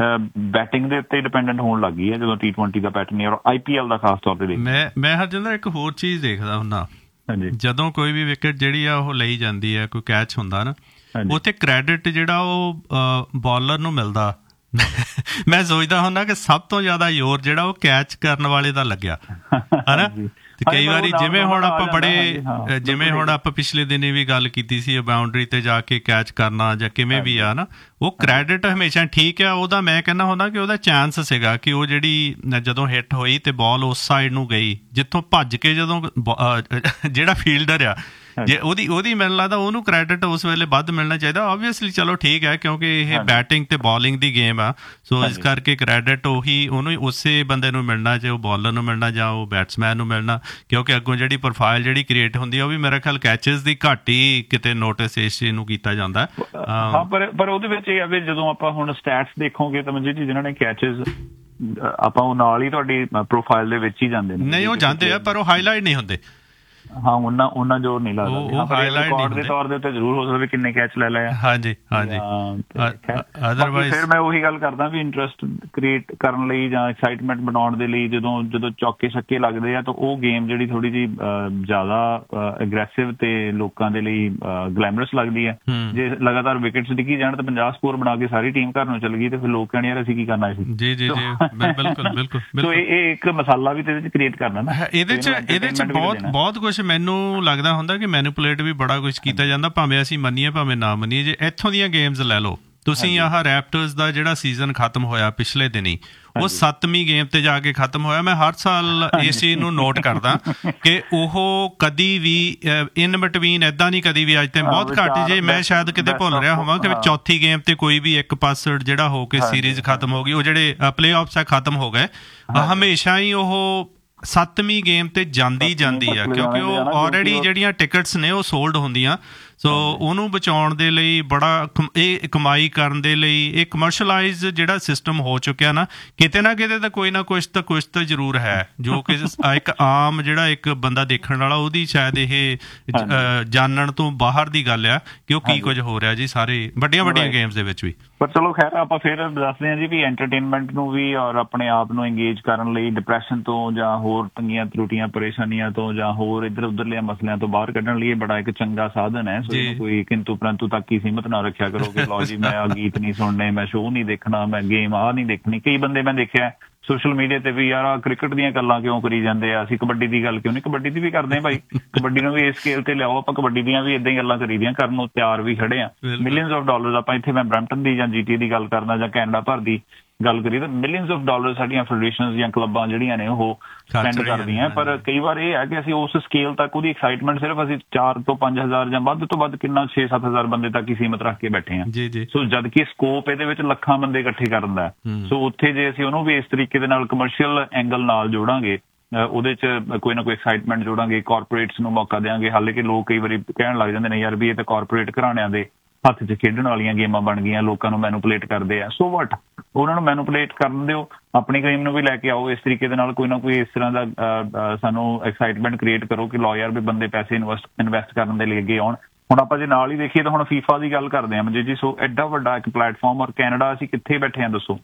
ਬੈਟਿੰਗ ਦੇ ਉੱਤੇ ਡਿਪੈਂਡੈਂਟ ਹੋਣ ਲੱਗ ਗਈ ਹੈ ਜਦੋਂ ਟੀ ਟਵੈਂਟੀ ਦਾ ਪੈਟਰਨ ਔਰ ਆਈ ਪੀ ਐਲ ਦਾ ਖਾਸ ਤੌਰ ਤੇ। ਮੈਂ ਮੈਂ ਹਰਜਿੰਦਰ ਇੱਕ ਹੋਰ ਚੀਜ਼ ਦੇਖਦਾ ਹੁੰਦਾ, ਜਦੋਂ ਕੋਈ ਵੀ ਵਿਕਟ ਜਿਹੜੀ ਆ ਉਹ ਲਈ ਜਾਂਦੀ ਹੈ, ਕੋਈ ਕੈਚ ਹੁੰਦਾ ਨਾ, ਉੱਥੇ ਕ੍ਰੈਡਿਟ ਜਿਹੜਾ ਉਹ ਬੋਲਰ ਨੂੰ ਮਿਲਦਾ ਮੈਂ ਸੋਚਦਾ ਹੁੰਦਾ ਕਿ ਸਭ ਤੋਂ ਜ਼ਿਆਦਾ ਜ਼ੋਰ ਜਿਹੜਾ ਉਹ ਕੈਚ ਕਰਨ ਵਾਲੇ ਦਾ ਲੱਗਿਆ ਹਨਾ। ਤੇ ਕਈ ਵਾਰੀ ਜਿਵੇਂ ਹੁਣ ਆਪਾਂ ਬੜੇ ਜਿਵੇਂ ਹੁਣ ਆਪਾਂ ਪਿਛਲੇ ਦਿਨੇ ਵੀ ਗੱਲ ਕੀਤੀ ਸੀ ਬਾਉਂਡਰੀ ਤੇ ਜਾ ਕੇ ਕੈਚ ਕਰਨਾ ਜਾਂ ਕਿਵੇਂ ਵੀ ਆ ਨਾ, ਉਹ ਕ੍ਰੈਡਿਟ ਹਮੇਸ਼ਾ ਠੀਕ ਆ ਉਹਦਾ। ਮੈਂ ਕਹਿੰਦਾ ਹੁੰਦਾ ਕਿ ਉਹਦਾ ਚਾਂਸ ਸੀਗਾ ਕਿ ਉਹ ਜਿਹੜੀ ਜਦੋਂ ਹਿੱਟ ਹੋਈ ਤੇ ਬਾਲ ਉਸ ਸਾਈਡ ਨੂੰ ਗਈ ਜਿੱਥੋਂ ਭੱਜ ਕੇ, ਜਦੋਂ ਜਿਹੜਾ ਫੀਲਡਰ ਆ ਜੇ ਉਹਦੀ ਉਹਦੀ ਮੈਨੂੰ ਲੱਗਦਾ ਉਹਨੂੰ ਕ੍ਰੈਡਿਟ ਉਸ ਵੇਲੇ ਵੱਧ ਮਿਲਣਾ ਚਾਹੀਦਾ। ਓਬਵੀਅਸਲੀ ਚਲੋ ਠੀਕ ਹੈ ਕਿਉਂਕਿ ਇਹ ਬੈਟਿੰਗ ਤੇ ਬੋਲਿੰਗ ਦੀ ਗੇਮ ਆ, ਸੋ ਇਸ ਕਰਕੇ ਕ੍ਰੈਡਿਟ ਉਹੀ ਉਹਨੂੰ ਉਸੇ ਬੰਦੇ ਨੂੰ ਮਿਲਣਾ, ਚਾਹੇ ਉਹ ਬੋਲਰ ਨੂੰ ਮਿਲਣਾ ਜਾਂ ਉਹ ਬੈਟਸਮੈਨ ਨੂੰ ਮਿਲਣਾ, ਕਿਉਂਕਿ ਅੱਗੋਂ ਜਿਹੜੀ ਪ੍ਰੋਫਾਈਲ ਜਿਹੜੀ ਕ੍ਰੀਏਟ ਹੁੰਦੀ ਆ ਉਹ ਵੀ ਮੇਰੇ ਖਿਆਲ ਕੈਚਸ ਦੀ ਘੱਟ ਹੀ ਕਿਤੇ ਨੋਟਿਸ ਇਸ ਚੀਜ਼ ਨੂੰ ਕੀਤਾ ਜਾਂਦਾ। ਹਾਂ, ਪਰ ਪਰ ਉਹਦੇ ਵਿੱਚ ਇਹ ਆ ਵੀ ਜਦੋਂ ਆਪਾਂ ਹੁਣ ਸਟੈਟਸ ਦੇਖੋਗੇ ਤਾਂ ਮਨਜੀਤ ਜੀ ਜਿਹਨਾਂ ਨੇ ਕੈਚਸ ਆਪਾਂ ਉਹ ਨਾਲ ਹੀ ਤੁਹਾਡੀ ਪ੍ਰੋਫਾਈਲ ਦੇ ਵਿੱਚ ਹੀ ਜਾਂਦੇ ਨੇ। ਨਹੀਂ ਉਹ ਜਾਂਦੇ ਆ ਪਰ ਉਹ ਹਾਈਲਾਈਟ ਨਹੀਂ ਹੁੰਦੇ। ਹਾਂ ਉਹਨਾਂ ਉਹਨਾਂ ਜੋ ਨਹੀਂ ਲੱਗਦਾ ਰਿਕਾਰਡ ਦੇ ਤੌਰ ਦੇ ਉੱਤੇ ਜ਼ਰੂਰ ਹੋ ਸਕਦਾ ਕਿੰਨੇ ਕੈਚ ਲੈ ਲਏ ਆ। ਹਾਂਜੀ ਹਾਂਜੀ। ਅਦਰਵਾਈਜ਼ ਫਿਰ ਮੈਂ ਉਹੀ ਗੱਲ ਕਰਦਾ ਵੀ ਇੰਟਰਸਟ ਕ੍ਰੀਏਟ ਕਰਨ ਲਈ ਜਾਂ ਐਕਸਾਈਟਮੈਂਟ ਬਣਾਉਣ ਦੇ ਲਈ ਜਦੋਂ ਜਦੋਂ ਚੌਕੇ ਛੱਕੇ ਲੱਗਦੇ ਆ ਤਾਂ ਉਹ ਗੇਮ ਜਿਹੜੀ ਥੋੜੀ ਜਿਹੀ ਜ਼ਿਆਦਾ ਅਗਰੈਸਿਵ ਤੇ ਲੋਕਾਂ ਦੇ ਲਈ ਗਲੈਮਰਸ ਲੱਗਦੀ ਹੈ। ਜੇ ਲਗਾਤਾਰ ਵਿਕਟਸ ਡਿੱਗੀ ਜਾਣ ਤਾਂ ਪੰਜਾਹ ਸਕੋਰ ਬਣਾ ਕੇ ਸਾਰੀ ਟੀਮ ਘਰ ਨੂੰ ਚਲ ਗਈ ਤੇ ਫਿਰ ਲੋਕ ਕਹਿਣ ਯਾਰ ਅਸੀਂ ਕੀ ਕਰਨਾ ਸੀ। ਜੀ ਜੀ ਬਿਲਕੁਲ ਬਿਲਕੁਲ। ਸੋ ਇਹ ਇੱਕ ਮਸਾਲਾ ਵੀ ਇਹਦੇ ਚ ਕ੍ਰੀਏਟ ਕਰਨਾ ਨਾ, ਇਹਦੇ ਚ ਇਹਦੇ ਚ ਬਹੁਤ ਬਹੁਤ ਕੁਛ ਮੈਨੂੰ ਲੱਗਦਾ ਹੁੰਦਾ ਕਿ ਮੈਨੀਪੂਲੇਟ ਵੀ ਬੜਾ ਕੁਛ ਕੀਤਾ ਜਾਂਦਾ, ਭਾਵੇਂ ਅਸੀਂ ਮੰਨੀਏ ਭਾਵੇਂ ਨਾ ਮੰਨੀਏ। ਜੇ ਇੱਥੋਂ ਦੀਆਂ ਗੇਮਸ ਲੈ ਲਓ ਤੁਸੀਂ, ਆਹ ਰੈਪਟਰਸ ਦਾ ਜਿਹੜਾ ਸੀਜ਼ਨ ਖਤਮ ਹੋਇਆ ਪਿਛਲੇ ਦਿਨੀ, ਉਹ ਸੱਤਵੀਂ ਗੇਮ ਤੇ ਜਾ ਕੇ ਖਤਮ ਹੋਇਆ। ਮੈਂ ਹਰ ਸਾਲ ਇਸ ਚੀਜ਼ ਨੂੰ ਨੋਟ ਕਰਦਾ ਕਿ ਉਹ ਕਦੀ ਵੀ ਇਨ ਬਿਟਵੀਨ ਏਦਾਂ ਨਹੀਂ ਕਦੀ ਵੀ, ਅੱਜ ਤੇ ਬਹੁਤ ਘੱਟ, ਜੇ ਮੈਂ ਸ਼ਾਇਦ ਕਿਤੇ ਭੁੱਲ ਰਿਹਾ ਹੋਵਾਂ ਕਿ ਚੌਥੀ ਗੇਮ ਤੇ ਕੋਈ ਵੀ ਇੱਕ ਪਾਸੜ ਜਿਹੜਾ ਹੋ ਕੇ ਸੀਰੀਜ਼ ਖਤਮ ਹੋ ਗਈ, ਉਹ ਜਿਹੜੇ ਪਲੇ ਆਫਸ ਆ ਖਤਮ ਹੋ ਗਏ, ਹਮੇਸ਼ਾ ਹੀ ਉਹ ਸੱਤਵੀਂ ਗੇਮ ਤੇ ਜਾਂਦੀ ਜਾਂਦੀ ਆ ਕਿਉਂਕਿ ਉਹ ਆਲਰੇਡੀ ਜਿਹੜੀਆਂ ਟਿਕਟਸ ਨੇ ਉਹ ਸੋਲਡ ਹੁੰਦੀਆਂ। ਸੋ ਉਹਨੂੰ ਬਚਾਉਣ ਦੇ ਲਈ ਬੜਾ ਇਹ ਕਮਾਈ ਕਰਨ ਦੇ ਲਈ ਇਹ ਕਮਰਸ਼ਲਾਈਜ਼ ਜਿਹੜਾ ਸਿਸਟਮ ਹੋ ਚੁੱਕਿਆ ਨਾ, ਕਿਤੇ ਨਾ ਕਿਤੇ ਤਾਂ ਕੋਈ ਨਾ ਕੁਛ ਤਾਂ ਕੁਛ ਤਾਂ ਜ਼ਰੂਰ ਹੈ ਜੋ ਕਿ ਇੱਕ ਆਮ ਜਿਹੜਾ ਇੱਕ ਬੰਦਾ ਦੇਖਣ ਵਾਲਾ ਉਹਦੀ ਸ਼ਾਇਦ ਇਹ ਜਾਣਨ ਤੋਂ ਬਾਹਰ ਦੀ ਗੱਲ ਆ ਕਿ ਉਹ ਕੀ ਕੁਝ ਹੋ ਰਿਹਾ ਜੀ ਸਾਰੇ ਵੱਡੀਆਂ ਵੱਡੀਆਂ ਗੇਮਸ ਦੇ ਵਿੱਚ ਵੀ। ਪਰ ਚਲੋ ਖੈਰ ਆਪਾਂ ਫਿਰ ਦੱਸਦੇ ਹਾਂ ਜੀ ਵੀ ਐਂਟਰਟੇਨਮੈਂਟ ਨੂੰ ਵੀ ਔਰ ਆਪਣੇ ਆਪ ਨੂੰ ਇੰਗੇਜ ਕਰਨ ਲਈ ਡਿਪਰੈਸ਼ਨ ਤੋਂ ਜਾਂ ਹੋਰ ਤੰਗੀਆਂ ਤਰੁੱਟੀਆਂ ਪਰੇਸ਼ਾਨੀਆਂ ਤੋਂ ਜਾਂ ਹੋਰ ਇੱਧਰ ਉੱਧਰਲੇ ਮਸਲਿਆਂ ਤੋਂ ਬਾਹਰ ਕੱਢਣ ਲਈ ਇਹ ਬੜਾ ਇੱਕ ਚੰਗਾ ਸਾਧਨ ਹੈ। ਕੋਈ ਕਿੰਤੂ ਪਰੰਤੂ ਤੱਕ ਹੀ ਸੀਮਤ ਨਾ ਰੱਖਿਆ ਕਰੋ ਕਿ ਲਓ ਜੀ ਮੈਂ ਆ ਗੀਤ ਨਹੀਂ ਸੁਣਨੇ, ਮੈਂ ਸ਼ੋਅ ਨਹੀਂ ਦੇਖਣਾ, ਮੈਂ ਗੇਮ ਆਹ ਨਹੀਂ ਦੇਖਣੀ। ਕਈ ਬੰਦੇ ਮੈਂ ਦੇਖਿਆ ਸੋਸ਼ਲ ਮੀਡੀਆ ਤੇ ਵੀ ਯਾਰ ਕ੍ਰਿਕਟ ਦੀਆਂ ਗੱਲਾਂ ਕਿਉਂ ਕਰੀ ਜਾਂਦੇ ਆ, ਅਸੀਂ ਕਬੱਡੀ ਦੀ ਗੱਲ ਕਿਉਂ ਨਹੀਂ, ਕਬੱਡੀ ਦੀ ਵੀ ਕਰਦੇ ਹਾਂ ਭਾਈ, ਕਬੱਡੀ ਨੂੰ ਵੀ ਇਸ ਸਕੇਲ ਤੇ ਲਿਆਓ, ਆਪਾਂ ਕਬੱਡੀ ਦੀਆਂ ਵੀ ਏਦਾਂ ਹੀ ਗੱਲਾਂ ਕਰੀ ਦੀਆਂ, ਕਰਨ ਨੂੰ ਤਿਆਰ ਵੀ ਖੜੇ ਆ। ਮਿਲੀਅਨਸ ਆਫ ਡਾਲਰਸ ਆਪਾਂ ਇੱਥੇ ਮੈਂ ਬਰੈਂਪਟਨ ਦੀ ਜਾਂ ਜੀਟੀ ਦੀ ਗੱਲ ਕਰਨਾ ਜਾਂ ਕੈਨੇਡਾ ਭਰ ਦੀ ਗੱਲ ਕਰੀਏ ਤਾਂ ਮਿਲੀਅਨਸ ਆਫ ਡਾਲਰ ਸਾਡੀਆਂ ਫੈਡਰੇਸ਼ਨਸ ਜਾਂ ਕਲੱਬਾਂ ਜਿਹੜੀਆਂ ਨੇ ਉਹ ਸਪੈਂਡ ਕਰਦੀਆਂ। ਪਰ ਕਈ ਵਾਰ ਇਹ ਹੈ ਕਿ ਅਸੀਂ ਉਸ ਸਕੇਲ ਤੱਕ ਉਹਦੀ ਐਕਸਾਈਟਮੈਂਟ ਸਿਰਫ ਅਸੀਂ ਚਾਰ ਤੋਂ ਪੰਜ ਹਜ਼ਾਰ ਜਾਂ ਵੱਧ ਤੋਂ ਵੱਧ ਕਿੰਨਾ ਛੇ ਸੱਤ ਹਜ਼ਾਰ ਬੰਦੇ ਤੱਕ ਹੀ ਸੀਮਤ ਰੱਖ ਕੇ ਬੈਠੇ ਹਾਂ। ਸੋ ਜਦ ਕਿ ਸਕੋਪ ਇਹਦੇ ਵਿੱਚ ਲੱਖਾਂ ਬੰਦੇ ਇਕੱਠੇ ਕਰਨ ਦਾ। ਸੋ ਉੱਥੇ ਜੇ ਅਸੀਂ ਉਹਨੂੰ ਵੀ ਇਸ ਤਰੀਕੇ ਦੇ ਨਾਲ ਕਮਰਸ਼ੀਅਲ ਐਂਗਲ ਨਾਲ ਜੋੜਾਂਗੇ, ਉਹਦੇ ਚ ਕੋਈ ਨਾ ਕੋਈ ਐਕਸਾਈਟਮੈਂਟ ਜੋੜਾਂਗੇ, ਕਾਰਪੋਰੇਟਸ ਨੂੰ ਮੌਕਾ ਦਿਆਂਗੇ। ਹਾਲੇ ਕਿ ਲੋਕ ਕਈ ਵਾਰੀ ਕਹਿਣ ਲੱਗ ਜਾਂਦੇ ਨੇ ਯਾਰ ਵੀ ਇਹ ਤਾਂ ਕਾਰਪੋਰੇਟ ਘਰਾਣਿਆਂ ਦੇ ਹੱਥ 'ਚ ਖੇਡਣ ਵਾਲੀਆਂ ਗੇਮਾਂ ਬਣ ਗਈਆਂ, ਲੋਕਾਂ ਨੂੰ ਮੈਨੂਪੂਲੇਟ ਕਰਦੇ ਆ। ਸੋ ਵਟ, ਉਹਨਾਂ ਨੂੰ ਮੈਨੂਪੂਲੇਟ ਕਰਨ ਦਿਓ, ਆਪਣੀ ਗੇਮ ਨੂੰ ਵੀ ਲੈ ਕੇ ਆਓ ਇਸ ਤਰੀਕੇ ਦੇ ਨਾਲ, ਕੋਈ ਨਾ ਕੋਈ ਇਸ ਤਰ੍ਹਾਂ ਦਾ ਸਾਨੂੰ ਐਕਸਾਈਟਮੈਂਟ ਕ੍ਰੀਏਟ ਕਰੋ ਕਿ ਲਓ ਯਾਰ ਵੀ ਬੰਦੇ ਪੈਸੇ ਇਨਵੈਸਟ ਇਨਵੈਸਟ ਕਰਨ ਦੇ ਲਈ ਅੱਗੇ ਆਉਣ। ਹੁਣ ਆਪਾਂ ਜੇ ਨਾਲ ਹੀ ਦੇਖੀਏ ਤਾਂ ਹੁਣ ਫੀਫਾ ਦੀ ਗੱਲ ਕਰਦੇ ਹਾਂ ਮਨਜੀਤ ਜੀ। ਸੋ ਐਡਾ ਵੱਡਾ ਇੱਕ ਪਲੇਟਫਾਰਮ, ਔਰ ਕੈਨੇਡਾ ਅਸੀਂ ਕਿੱਥੇ ਬੈਠੇ ਹਾਂ ਦੱਸੋ,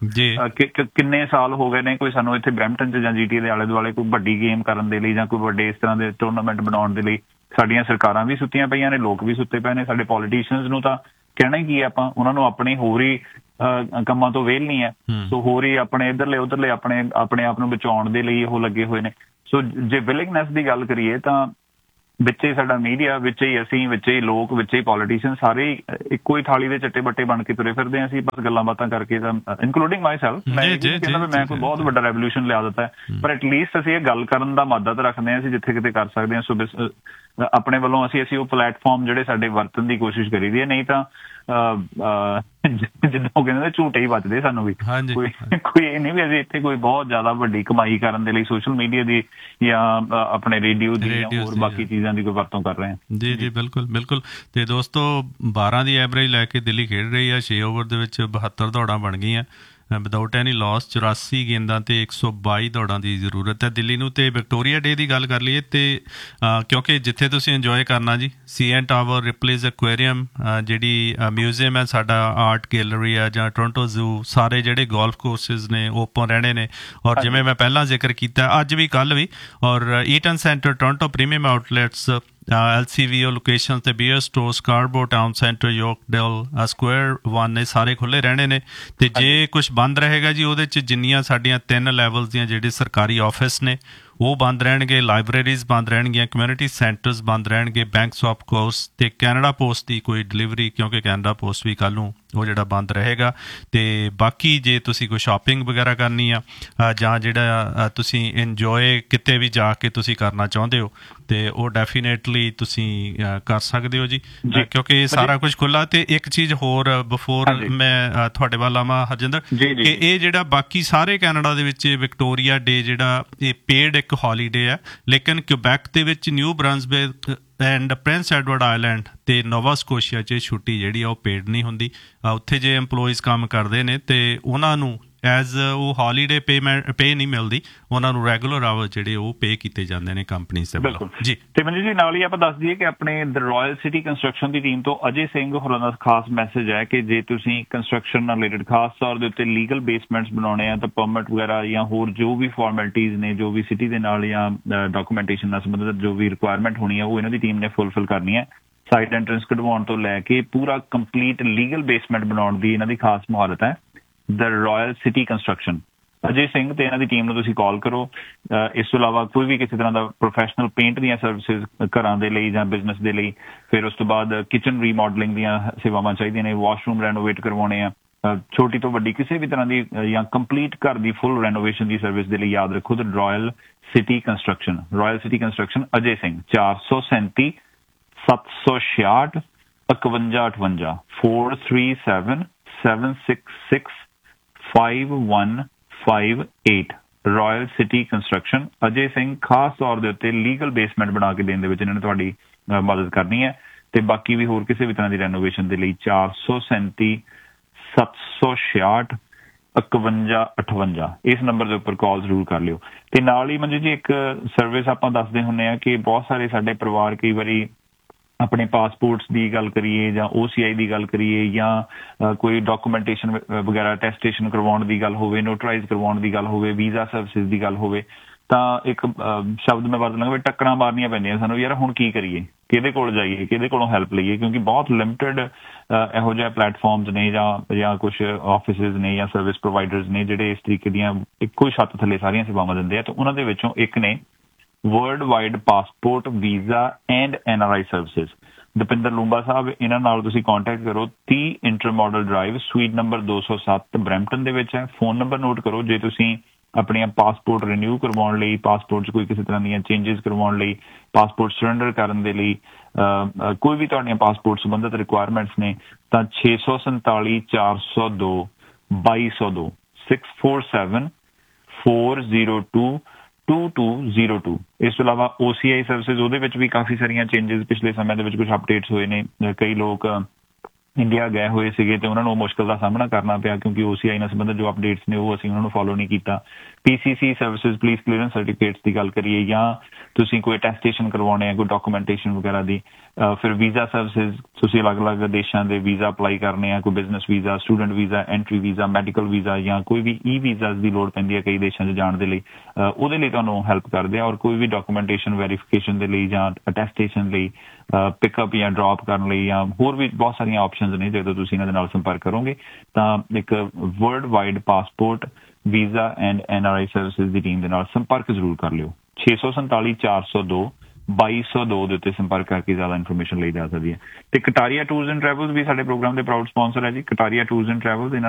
ਕਿੰਨੇ ਸਾਲ ਹੋ ਗਏ ਨੇ ਕੋਈ ਸਾਨੂੰ ਇੱਥੇ ਬਰੈਂਪਟਨ 'ਚ ਜਾਂ ਜੀਟੀ ਦੇ ਆਲੇ ਦੁਆਲੇ ਕੋਈ ਵੱਡੀ ਗੇਮ ਕਰਨ ਦੇ ਲਈ ਜਾਂ ਕੋਈ ਵੱਡੇ ਇਸ ਤਰ੍ਹਾਂ ਦੇ ਟੂਰਨਾਮੈਂਟ ਬਣਾਉਣ ਦੇ ਲਈ। ਸਾਡੀਆਂ ਸਰਕਾਰਾਂ ਵੀ ਸੁੱਤੀਆਂ ਪਈਆਂ ਨੇ, ਲੋਕ ਵੀ ਸੁੱਤੇ ਪਏ ਨੇ, ਸਾਡੇ ਪੋਲੀਟੀਸ਼ੀਅਨਸ ਨੂੰ ਤਾਂ ਕਹਿਣਾ ਹੀ ਕੀ ਹੈ ਆਪਾਂ, ਉਹਨਾਂ ਨੂੰ ਆਪਣੇ ਹੋਰ ਹੀ ਕੰਮਾਂ ਤੋਂ ਵਿਹਲ ਨਹੀਂ ਹੈ। ਸੋ ਹੋਰ ਹੀ ਆਪਣੇ ਇੱਧਰਲੇ ਉੱਧਰਲੇ ਆਪਣੇ ਆਪਣੇ ਆਪ ਨੂੰ ਬਚਾਉਣ ਦੇ ਲਈ ਉਹ ਲੱਗੇ ਹੋਏ ਨੇ। ਸੋ ਜੇ ਵਿਲਿੰਗਨੈਸ ਦੀ ਗੱਲ ਕਰੀਏ ਤਾਂ ਵਿੱਚ ਹੀ ਸਾਡਾ ਮੀਡੀਆ, ਵਿੱਚ ਹੀ ਅਸੀਂ, ਵਿੱਚ ਹੀ ਲੋਕ, ਵਿੱਚ ਹੀ ਪੋਲੀਟੀਸ਼ੀਅਨ, ਸਾਰੇ ਇੱਕੋ ਹੀ ਥਾਲੀ ਦੇ ਚੱਟੇ ਬੱਟੇ ਬਣ ਕੇ ਤੁਰੇ ਫਿਰਦੇ ਹਾਂ ਅਸੀਂ ਬਸ ਗੱਲਾਂ ਬਾਤਾਂ ਕਰਕੇ, ਤਾਂ ਇਨਕਲੂਡਿੰਗ ਮਾਈ ਸੈਲਫ। ਮੈਂ ਇਹ ਕਹਿੰਦਾ ਵੀ ਮੈਂ ਕੋਈ ਬਹੁਤ ਵੱਡਾ ਰੈਵੋਲੂਸ਼ਨ ਲਿਆ ਦਿੱਤਾ ਹੈ, ਪਰ ਐਟਲੀਸਟ ਅਸੀਂ ਇਹ ਗੱਲ ਕਰਨ ਦਾ ਮਾਦਾ ਤਾਂ ਰੱਖਦੇ ਹਾਂ, ਅਸੀਂ ਜਿੱਥੇ ਕਿਤੇ ਕਰ ਸਕਦੇ ਹਾਂ। ਸੋ ਆਪਣੇ ਵੱਲੋਂ ਅਸੀਂ ਅਸੀਂ ਉਹ ਪਲੇਟਫਾਰਮ ਜਿਹੜੇ ਸਾਡੇ ਵਰਤਣ ਦੀ ਕੋਸ਼ਿਸ਼ ਕਰੀ ਦੀ ਹੈ, ਨਹੀਂ ਤਾਂ ਜਿੱਦਾਂ ਉਹ ਕਹਿੰਦੇ ਝੂਠੇ ਹੀ ਬਚਦੇ ਸਾਨੂੰ ਵੀ। ਕੋਈ ਕੋਈ ਇਹ ਨਹੀਂ ਵੀ ਅਸੀਂ ਇੱਥੇ ਕੋਈ ਬਹੁਤ ਜ਼ਿਆਦਾ ਵੱਡੀ ਕਮਾਈ ਕਰਨ ਦੇ ਲਈ ਸੋਸ਼ਲ ਮੀਡੀਆ ਦੀ ਜਾਂ ਆਪਣੇ ਰੇਡੀਓ ਦੀ ਜਾਂ ਹੋਰ ਬਾਕੀ ਚੀਜ਼ਾਂ ਦੀ ਕੋਈ ਵਰਤੋਂ ਕਰ ਰਹੇ ਹਾਂ। ਜੀ ਜੀ ਬਿਲਕੁਲ ਬਿਲਕੁਲ। ਤੇ ਦੋਸਤੋ ਬਾਰਾਂ ਦੀ ਐਵਰੇਜ ਲੈ ਕੇ ਦਿੱਲੀ ਖੇਡ ਰਹੀ ਆ, ਛੇ ਓਵਰ ਦੇ ਵਿੱਚ ਬਹੱਤਰ ਦੌੜਾਂ ਬਣ ਗਈਆਂ ਵਿਦਆਊਟ ਐਨੀ ਲਾਸ, ਚੁਰਾਸੀ ਗੇਂਦਾਂ ਤੇ ਇੱਕ ਸੌ ਬਾਈ ਦੌੜਾਂ ਦੀ ਜ਼ਰੂਰਤ ਹੈ ਦਿੱਲੀ ਨੂੰ। ਤੇ ਵਿਕਟੋਰੀਆ ਡੇ ਦੀ ਗੱਲ ਕਰ ਲਈਏ ਤੇ ਕਿਉਂਕਿ ਜਿੱਥੇ ਤੁਸੀਂ ਇੰਜੋਏ ਕਰਨਾ ਜੀ, ਸੀ ਐਨ ਟਾਵਰ, ਰਿਪਲੇਜ਼ ਐਕੁਆਰੀਅਮ, ਜਿਹੜੀ ਮਿਊਜ਼ੀਅਮ ਹੈ ਸਾਡਾ, ਆਰਟ ਗੈਲਰੀ ਆ, ਜਾਂ ਟੋਰਾਂਟੋ ਜ਼ੂ, ਸਾਰੇ ਜਿਹੜੇ ਗੋਲਫ ਕੋਰਸਿਸ ਨੇ ਓਪਨ ਰਹਿਣੇ ਨੇ। ਔਰ ਜਿਵੇਂ ਮੈਂ ਪਹਿਲਾਂ ਜ਼ਿਕਰ ਕੀਤਾ ਅੱਜ ਵੀ ਕੱਲ੍ਹ ਵੀ, ਔਰ eaten centre, Toronto premium outlets, L C ਵੀ ਓ ਲੋਕੇਸ਼ਨ ਤੇ beer store ਸਕਾਰਬੋ town centre ਯੋਰਕਡੇਲ Square one ਇਹ ਸਾਰੇ ਖੁੱਲ੍ਹੇ ਰਹਿਣੇ ਨੇ। ਤੇ ਜੇ ਕੁਛ ਬੰਦ ਰਹੇਗਾ ਜੀ ਉਹਦੇ 'ਚ ਜਿੰਨੀਆਂ ਸਾਡੀਆਂ ਤਿੰਨ ਲੈਵਲਸ ਦੀਆਂ ਜਿਹੜੇ ਸਰਕਾਰੀ ਆਫਿਸ ਨੇ ਉਹ ਬੰਦ ਰਹਿਣਗੇ, ਲਾਇਬ੍ਰੇਰੀਜ਼ ਬੰਦ ਰਹਿਣਗੀਆਂ, ਕਮਿਊਨਿਟੀ ਸੈਂਟਰਸ ਬੰਦ ਰਹਿਣਗੇ, ਬੈਂਕਸ ਆਫ ਕੋਰਸ ਅਤੇ ਕੈਨੇਡਾ ਪੋਸਟ ਦੀ ਕੋਈ ਡਿਲੀਵਰੀ, ਕਿਉਂਕਿ ਕੈਨੇਡਾ ਪੋਸਟ ਵੀ ਕੱਲ੍ਹ ਨੂੰ ਉਹ ਜਿਹੜਾ ਬੰਦ ਰਹੇਗਾ। ਅਤੇ ਬਾਕੀ ਜੇ ਤੁਸੀਂ ਕੋਈ ਸ਼ਾਪਿੰਗ ਵਗੈਰਾ ਕਰਨੀ ਆ ਜਾਂ ਜਿਹੜਾ ਤੁਸੀਂ ਇੰਜੋਏ ਕਿਤੇ ਵੀ ਜਾ ਕੇ ਤੁਸੀਂ ਕਰਨਾ ਚਾਹੁੰਦੇ ਹੋ ਅਤੇ ਉਹ ਡੈਫੀਨੇਟਲੀ ਤੁਸੀਂ ਕਰ ਸਕਦੇ ਹੋ ਜੀ, ਕਿਉਂਕਿ ਸਾਰਾ ਕੁਝ ਖੁੱਲ੍ਹਾ। ਅਤੇ ਇੱਕ ਚੀਜ਼ ਹੋਰ ਬਿਫੋਰ ਮੈਂ ਤੁਹਾਡੇ ਵੱਲ ਆਵਾਂ ਹਰਜਿੰਦਰ, ਕਿ ਇਹ ਜਿਹੜਾ ਬਾਕੀ ਸਾਰੇ ਕੈਨੇਡਾ ਦੇ ਵਿੱਚ ਵਿਕਟੋਰੀਆ ਡੇ ਜਿਹੜਾ ਇਹ ਪੇਡ ਇੱਕ ਹੌਲੀਡੇ ਹੈ, ਲੇਕਿਨ ਕਿਊਬੈਕ ਦੇ ਵਿੱਚ new ਬਰੰਸਵਿਕ and Prince Edward island ਅਤੇ ਨੋਵਾ ਸਕੋਸ਼ੀਆ 'ਚ ਛੁੱਟੀ ਜਿਹੜੀ ਆ ਉਹ ਪੇਡ ਨਹੀਂ ਹੁੰਦੀ। ਉੱਥੇ ਜੇ ਇੰਪਲੋਈਜ਼ ਕੰਮ ਕਰਦੇ ਨੇ ਅਤੇ ਉਹਨਾਂ ਨੂੰ ਐਜ਼ ਉਹ ਹੌਲੀਡੇ ਪੇਮੈਂਟ ਪੇ ਨਹੀਂ ਮਿਲਦੀ, ਉਹਨਾਂ ਨੂੰ ਰੈਗੂਲਰ ਆਵਰ ਜਿਹੜੇ ਉਹ ਪੇ ਕੀਤੇ ਜਾਂਦੇ ਨੇ ਕੰਪਨੀਜ਼ ਦੇ ਵੱਲੋਂ ਜੀ। ਤੇ ਮਨਜੀਤ ਜੀ ਨਾਲ ਹੀ ਆਪਾਂ ਦੱਸ ਦਈਏ ਕਿ ਆਪਣੇ ਦ ਰਾਇਲ ਸਿਟੀ ਕੰਸਟਰਕਸ਼ਨ ਦੀ ਟੀਮ ਤੋਂ ਅਜੇ ਸਿੰਘ ਹੋਰਾਂ ਦਾ ਖਾਸ ਮੈਸੇਜ ਹੈ ਕਿ ਜੇ ਤੁਸੀਂ ਕੰਸਟਰਕਸ਼ਨ ਨਾਲ ਰਿਲੇਟਡ ਖਾਸ ਤੌਰ ਦੇ ਉੱਤੇ ਲੀਗਲ ਬੇਸਮੈਂਟਸ ਬਣਾਉਣੇ ਆ ਤਾਂ ਪਰਮਿਟ ਵਗੈਰਾ ਜਾਂ ਹੋਰ ਜੋ ਵੀ ਫਾਰਮੈਲਿਟੀਜ਼ ਨੇ, ਜੋ ਵੀ ਸਿਟੀ ਦੇ ਨਾਲ ਜਾਂ ਡਾਕੂਮੈਂਟੇਸ਼ਨ ਨਾਲ ਸੰਬੰਧਿਤ ਜੋ ਵੀ ਰਿਕੁਆਇਰਮੈਂਟ ਹੋਣੀ ਹੈ ਉਹ ਇਹਨਾਂ ਦੀ ਟੀਮ ਨੇ ਫੁਲਫਿਲ ਕਰਨੀ ਹੈ। ਸਾਈਟ ਐਂਟਰੈਂਸ ਕਢਵਾਉਣ ਤੋਂ ਲੈ ਕੇ ਪੂਰਾ ਕੰਪਲੀਟ ਲੀਗਲ ਬੇਸਮੈਂਟ ਬਣਾਉਣ ਦੀ ਇਹਨਾਂ ਦੀ ਖਾਸ ਮੁਹਾਰਤ ਹੈ। ਦ ਰਾਇਲ ਸਿਟੀ ਕੰਸਟਰਕਸ਼ਨ ਅਜੇ ਸਿੰਘ ਤੇ ਇਹਨਾਂ ਦੀ ਟੀਮ ਨੂੰ ਤੁਸੀਂ ਕਾਲ ਕਰੋ। ਇਸ ਤੋਂ ਇਲਾਵਾ ਕੋਈ ਵੀ ਕਿਸੇ ਤਰ੍ਹਾਂ ਦਾ ਪ੍ਰੋਫੈਸ਼ਨਲ ਪੇਂਟ ਦੀਆਂ ਸਰਵਿਸਿਜ਼ ਘਰਾਂ ਦੇ ਲਈ ਜਾਂ ਬਿਜ਼ਨਸ ਦੇ ਲਈ, ਫਿਰ ਉਸ ਤੋਂ ਬਾਅਦ ਕਿਚਨ ਰੀਮੋਡਲਿੰਗ ਦੀਆਂ ਸੇਵਾਵਾਂ ਚਾਹੀਦੀਆਂ ਨੇ, ਵਾਸ਼ਰੂਮ ਰੈਨੋਵੇਟ ਕਰਵਾਉਣੇ ਆ, ਛੋਟੀ ਤੋਂ ਵੱਡੀ ਕਿਸੇ ਵੀ ਤਰ੍ਹਾਂ ਦੀ ਜਾਂ ਕੰਪਲੀਟ ਘਰ ਦੀ ਫੁੱਲ ਰੈਨੋਵੇਸ਼ਨ ਦੀ ਸਰਵਿਸ ਦੇ ਲਈ ਯਾਦ ਰੱਖੋ ਦ royal city construction. Royal city construction ਅਜੇ ਸਿੰਘ ਚਾਰ ਸੌ ਸੈਂਤੀ ਸੱਤ ਸੌ ਛਿਆਹਠ ਇਕਵੰਜਾ ਅਠਵੰਜਾ four three seven seven six six five one five eight royal city construction. ਅਜੇ ਸਿੰਘ ਖਾਸ ਤੌਰ ਦੇ ਉੱਤੇ ਲੀਗਲ ਬੇਸਮੈਂਟ ਬਣਾ ਕੇ ਦੇਣ ਦੇ ਵਿੱਚ ਇਹਨਾਂ ਨੇ ਤੁਹਾਡੀ ਮਦਦ ਕਰਨੀ ਹੈ। ਤੇ ਬਾਕੀ ਵੀ ਹੋਰ ਕਿਸੇ ਵੀ ਤਰ੍ਹਾਂ ਦੀ ਰੈਨੋਵੇਸ਼ਨ ਦੇ ਲਈ ਚਾਰ ਸੌ ਸੈਂਤੀ ਸੱਤ ਸੌ ਛਿਆਹਠ ਇਕਵੰਜਾ ਅਠਵੰਜਾ ਇਸ ਨੰਬਰ ਦੇ ਉੱਪਰ ਕਾਲ ਜ਼ਰੂਰ ਕਰ ਲਿਓ। ਤੇ ਨਾਲ ਹੀ ਮਨਜੀਤ ਜੀ ਇੱਕ ਸਰਵਿਸ ਆਪਾਂ ਦੱਸਦੇ ਹੁੰਦੇ ਹਾਂ ਕਿ ਬਹੁਤ ਸਾਰੇ ਸਾਡੇ ਪਰਿਵਾਰ ਕਈ ਵਾਰੀ ਆਪਣੇ ਪਾਸਪੋਰਟਸ ਦੀ ਗੱਲ ਕਰੀਏ ਜਾਂ ਓ ਸੀ ਆਈ ਦੀ ਗੱਲ ਕਰੀਏ ਜਾਂ ਕੋਈ ਡਾਕੂਮੈਂਟੇਸ਼ਨ ਵਗੈਰਾ ਟੈਸਟੇਸ਼ਨ ਕਰਵਾਉਣ ਦੀ ਗੱਲ ਹੋਵੇ, ਨੋਟਰਾਈਜ਼ ਕਰਵਾਉਣ ਦੀ ਗੱਲ ਹੋਵੇ, ਵੀਜ਼ਾ ਸਰਵਿਸਿਜ਼ ਦੀ ਗੱਲ ਹੋਵੇ, ਤਾਂ ਇੱਕ ਸ਼ਬਦ ਮੈਂ ਵਰਤ ਲਾਂਗਾ ਵੀ ਟੱਕਰਾਂ ਮਾਰਨੀਆਂ ਪੈਂਦੀਆਂ ਸਾਨੂੰ, ਯਾਰ ਹੁਣ ਕੀ ਕਰੀਏ, ਕਿਹਦੇ ਕੋਲ ਜਾਈਏ, ਕਿਹਦੇ ਕੋਲੋਂ ਹੈਲਪ ਲਈਏ, ਕਿਉਂਕਿ ਬਹੁਤ ਲਿਮਿਟਡ ਇਹੋ ਜਿਹੇ ਪਲੇਟਫਾਰਮਸ ਨੇ ਜਾਂ ਜਾਂ ਕੁਛ ਆਫਿਸਿਜ਼ ਨੇ ਜਾਂ ਸਰਵਿਸ ਪ੍ਰੋਵਾਈਡਰਸ ਨੇ ਜਿਹੜੇ ਇਸ ਤਰੀਕੇ ਦੀਆਂ ਇੱਕੋ ਹੀ ਛੱਤ ਥੱਲੇ ਸਾਰੀਆਂ ਸੇਵਾਵਾਂ ਦਿੰਦੇ ਆ। ਤੇ ਉਹਨਾਂ ਦੇ ਵਿੱਚੋਂ ਇੱਕ ਨੇ world wide passport visa and N R I services. Dapinder Lumba ਸਾਹਿਬ, ਇਹਨਾਂ ਨਾਲ ਤੁਸੀਂ ਕੰਟੈਕਟ ਕਰੋ। ਤੀਹ ਇੰਟਰ ਮਾਡਲ ਡਰਾਈਵ, ਸੂਈਟ ਨੰਬਰ ਦੋ ਸੌ ਸੱਤ, ਬਰੈਂਪਟਨ ਦੇ ਵਿੱਚ ਹੈ। ਫੋਨ ਨੰਬਰ ਨੋਟ ਕਰੋ ਜੇ ਤੁਸੀਂ ਆਪਣੀਆਂ ਪਾਸਪੋਰਟ ਰਿਨਿਊ ਕਰਵਾਉਣ ਲਈ, ਪਾਸਪੋਰਟ 'ਚ ਕੋਈ ਕਿਸੇ ਤਰ੍ਹਾਂ ਦੀਆਂ ਚੇਂਜਿਸ ਕਰਵਾਉਣ ਲਈ, ਪਾਸਪੋਰਟ ਸਰੈਂਡਰ ਕਰਨ ਦੇ ਲਈ, ਕੋਈ ਵੀ ਤੁਹਾਡੀਆਂ ਪਾਸਪੋਰਟ ਸੰਬੰਧਿਤ ਰਿਕੁਆਇਰਮੈਂਟਸ ਨੇ ਤਾਂ ਛੇ ਸੌ ਸੰਤਾਲੀ ਚਾਰ ਸੌ ਦੋ ਬਾਈ ਸੌ ਦੋ six four seven four zero two to two zero two. ਇਸ ਤੋਂ ਇਲਾਵਾ ਓ ਸੀ ਆਈ ਸਰਵਿਸਿਜ਼, ਉਹਦੇ ਵਿੱਚ ਵੀ ਕਾਫੀ ਸਾਰੀਆਂ ਚੇਂਜਿਸ ਪਿਛਲੇ ਸਮੇਂ ਦੇ ਵਿੱਚ ਕੁਝ ਅਪਡੇਟਸ ਹੋਏ ਨੇ। ਕਈ ਲੋਕ ਇੰਡੀਆ ਗਏ ਹੋਏ ਸੀਗੇ ਤੇ ਉਹਨਾਂ ਨੂੰ ਮੁਸ਼ਕਲ ਦਾ ਸਾਹਮਣਾ ਕਰਨਾ ਪਿਆ ਕਿਉਂਕਿ ਓ ਸੀ ਆਈ ਨਾਲ ਸੰਬੰਧਿਤ ਜੋ ਅਪਡੇਟਸ ਨੇ ਉਹ ਅਸੀਂ ਉਹਨਾਂ ਨੂੰ ਫੋਲੋ ਨਹੀਂ ਕੀਤਾ। ਪੀ ਸੀ ਸੀ ਸਰਵਿਸਿਜ਼, ਪੁਲਿਸ ਕਲੀਅਰੈਂਸ ਸਰਟੀਫਿਕੇਟਸ ਦੀ ਗੱਲ ਕਰੀਏ ਜਾਂ ਤੁਸੀਂ ਕੋਈ ਅਟੈਸਟੇਸ਼ਨ ਕਰਵਾਉਣੇ ਆ, ਕੋਈ ਡਾਕੂਮੈਂਟੇਸ਼ਨ ਵਗੈਰਾ ਦੀ, ਫਿਰ ਵੀਜ਼ਾ ਸਰਵਿਸਿਜ਼, ਤੁਸੀਂ ਅਲੱਗ-ਅਲੱਗ ਦੇਸ਼ਾਂ ਦੇ ਵੀਜ਼ਾ ਅਪਲਾਈ ਕਰਨੇ ਆ, ਕੋਈ business visa, student visa, entry visa, medical visa ਜਾਂ ਕੋਈ ਵੀ ਈ ਵੀਜ਼ਾ ਦੀ ਲੋੜ ਪੈਂਦੀ ਹੈ ਕਈ ਦੇਸ਼ਾਂ 'ਚ ਜਾਣ ਦੇ ਲਈ, ਉਹਦੇ ਲਈ ਤੁਹਾਨੂੰ ਹੈਲਪ ਕਰਦੇ ਆ। ਔਰ ਕੋਈ ਵੀ ਡਾਕੂਮੈਂਟੇਸ਼ਨ ਵੈਰੀਫਿਕੇਸ਼ਨ ਦੇ ਲਈ ਜਾਂ ਅਟੈਸਟੇਸ਼ਨ ਲਈ, ਪਿਕਅਪ ਜਾਂ ਡਰੋਪ ਕਰਨ ਲਈ ਜਾਂ ਹੋਰ ਵੀ ਬਹੁਤ ਸਾਰੀਆਂ ਆਪਸ਼ਨਸ ਨੇ। ਜਦੋਂ ਤੁਸੀਂ ਇਹਨਾਂ ਦੇ ਨਾਲ ਸੰਪਰਕ ਕਰੋਗੇ ਤਾਂ ਇੱਕ world wide passport visa and N R I services the team ਦੇ ਨਾਲ ਸੰਪਰਕ ਜ਼ਰੂਰ ਕਰ ਲਿਓ। ਛੇ ਸੌ ਸੰਤਾਲੀ ਚਾਰ ਸੌ ਦੋ ਬਾਈ ਸੌ ਦੋ ਦੇ ਉੱਤੇ ਸੰਪਰਕ ਕਰਕੇ ਜ਼ਿਆਦਾ ਇਨਫੋਰਮੇਸ਼ਨ ਲਈ ਜਾ ਸਕਦੀ ਹੈ। ਤੇ ਕਟਾਰੀਆ ਟੂਰਸ ਐਂਡ ਟਰੈਵਲਸ ਵੀ ਸਾਡੇ ਪ੍ਰੋਗਰਾਮ ਦੇ ਪ੍ਰਾਊਡ ਸਪਾਂਸਰ ਹੈ ਜੀ। ਕਟਾਰੀਆ ਟੂਰਸ ਐਂਡ ਟਰੈਵਲਸ ਇਹਨਾਂ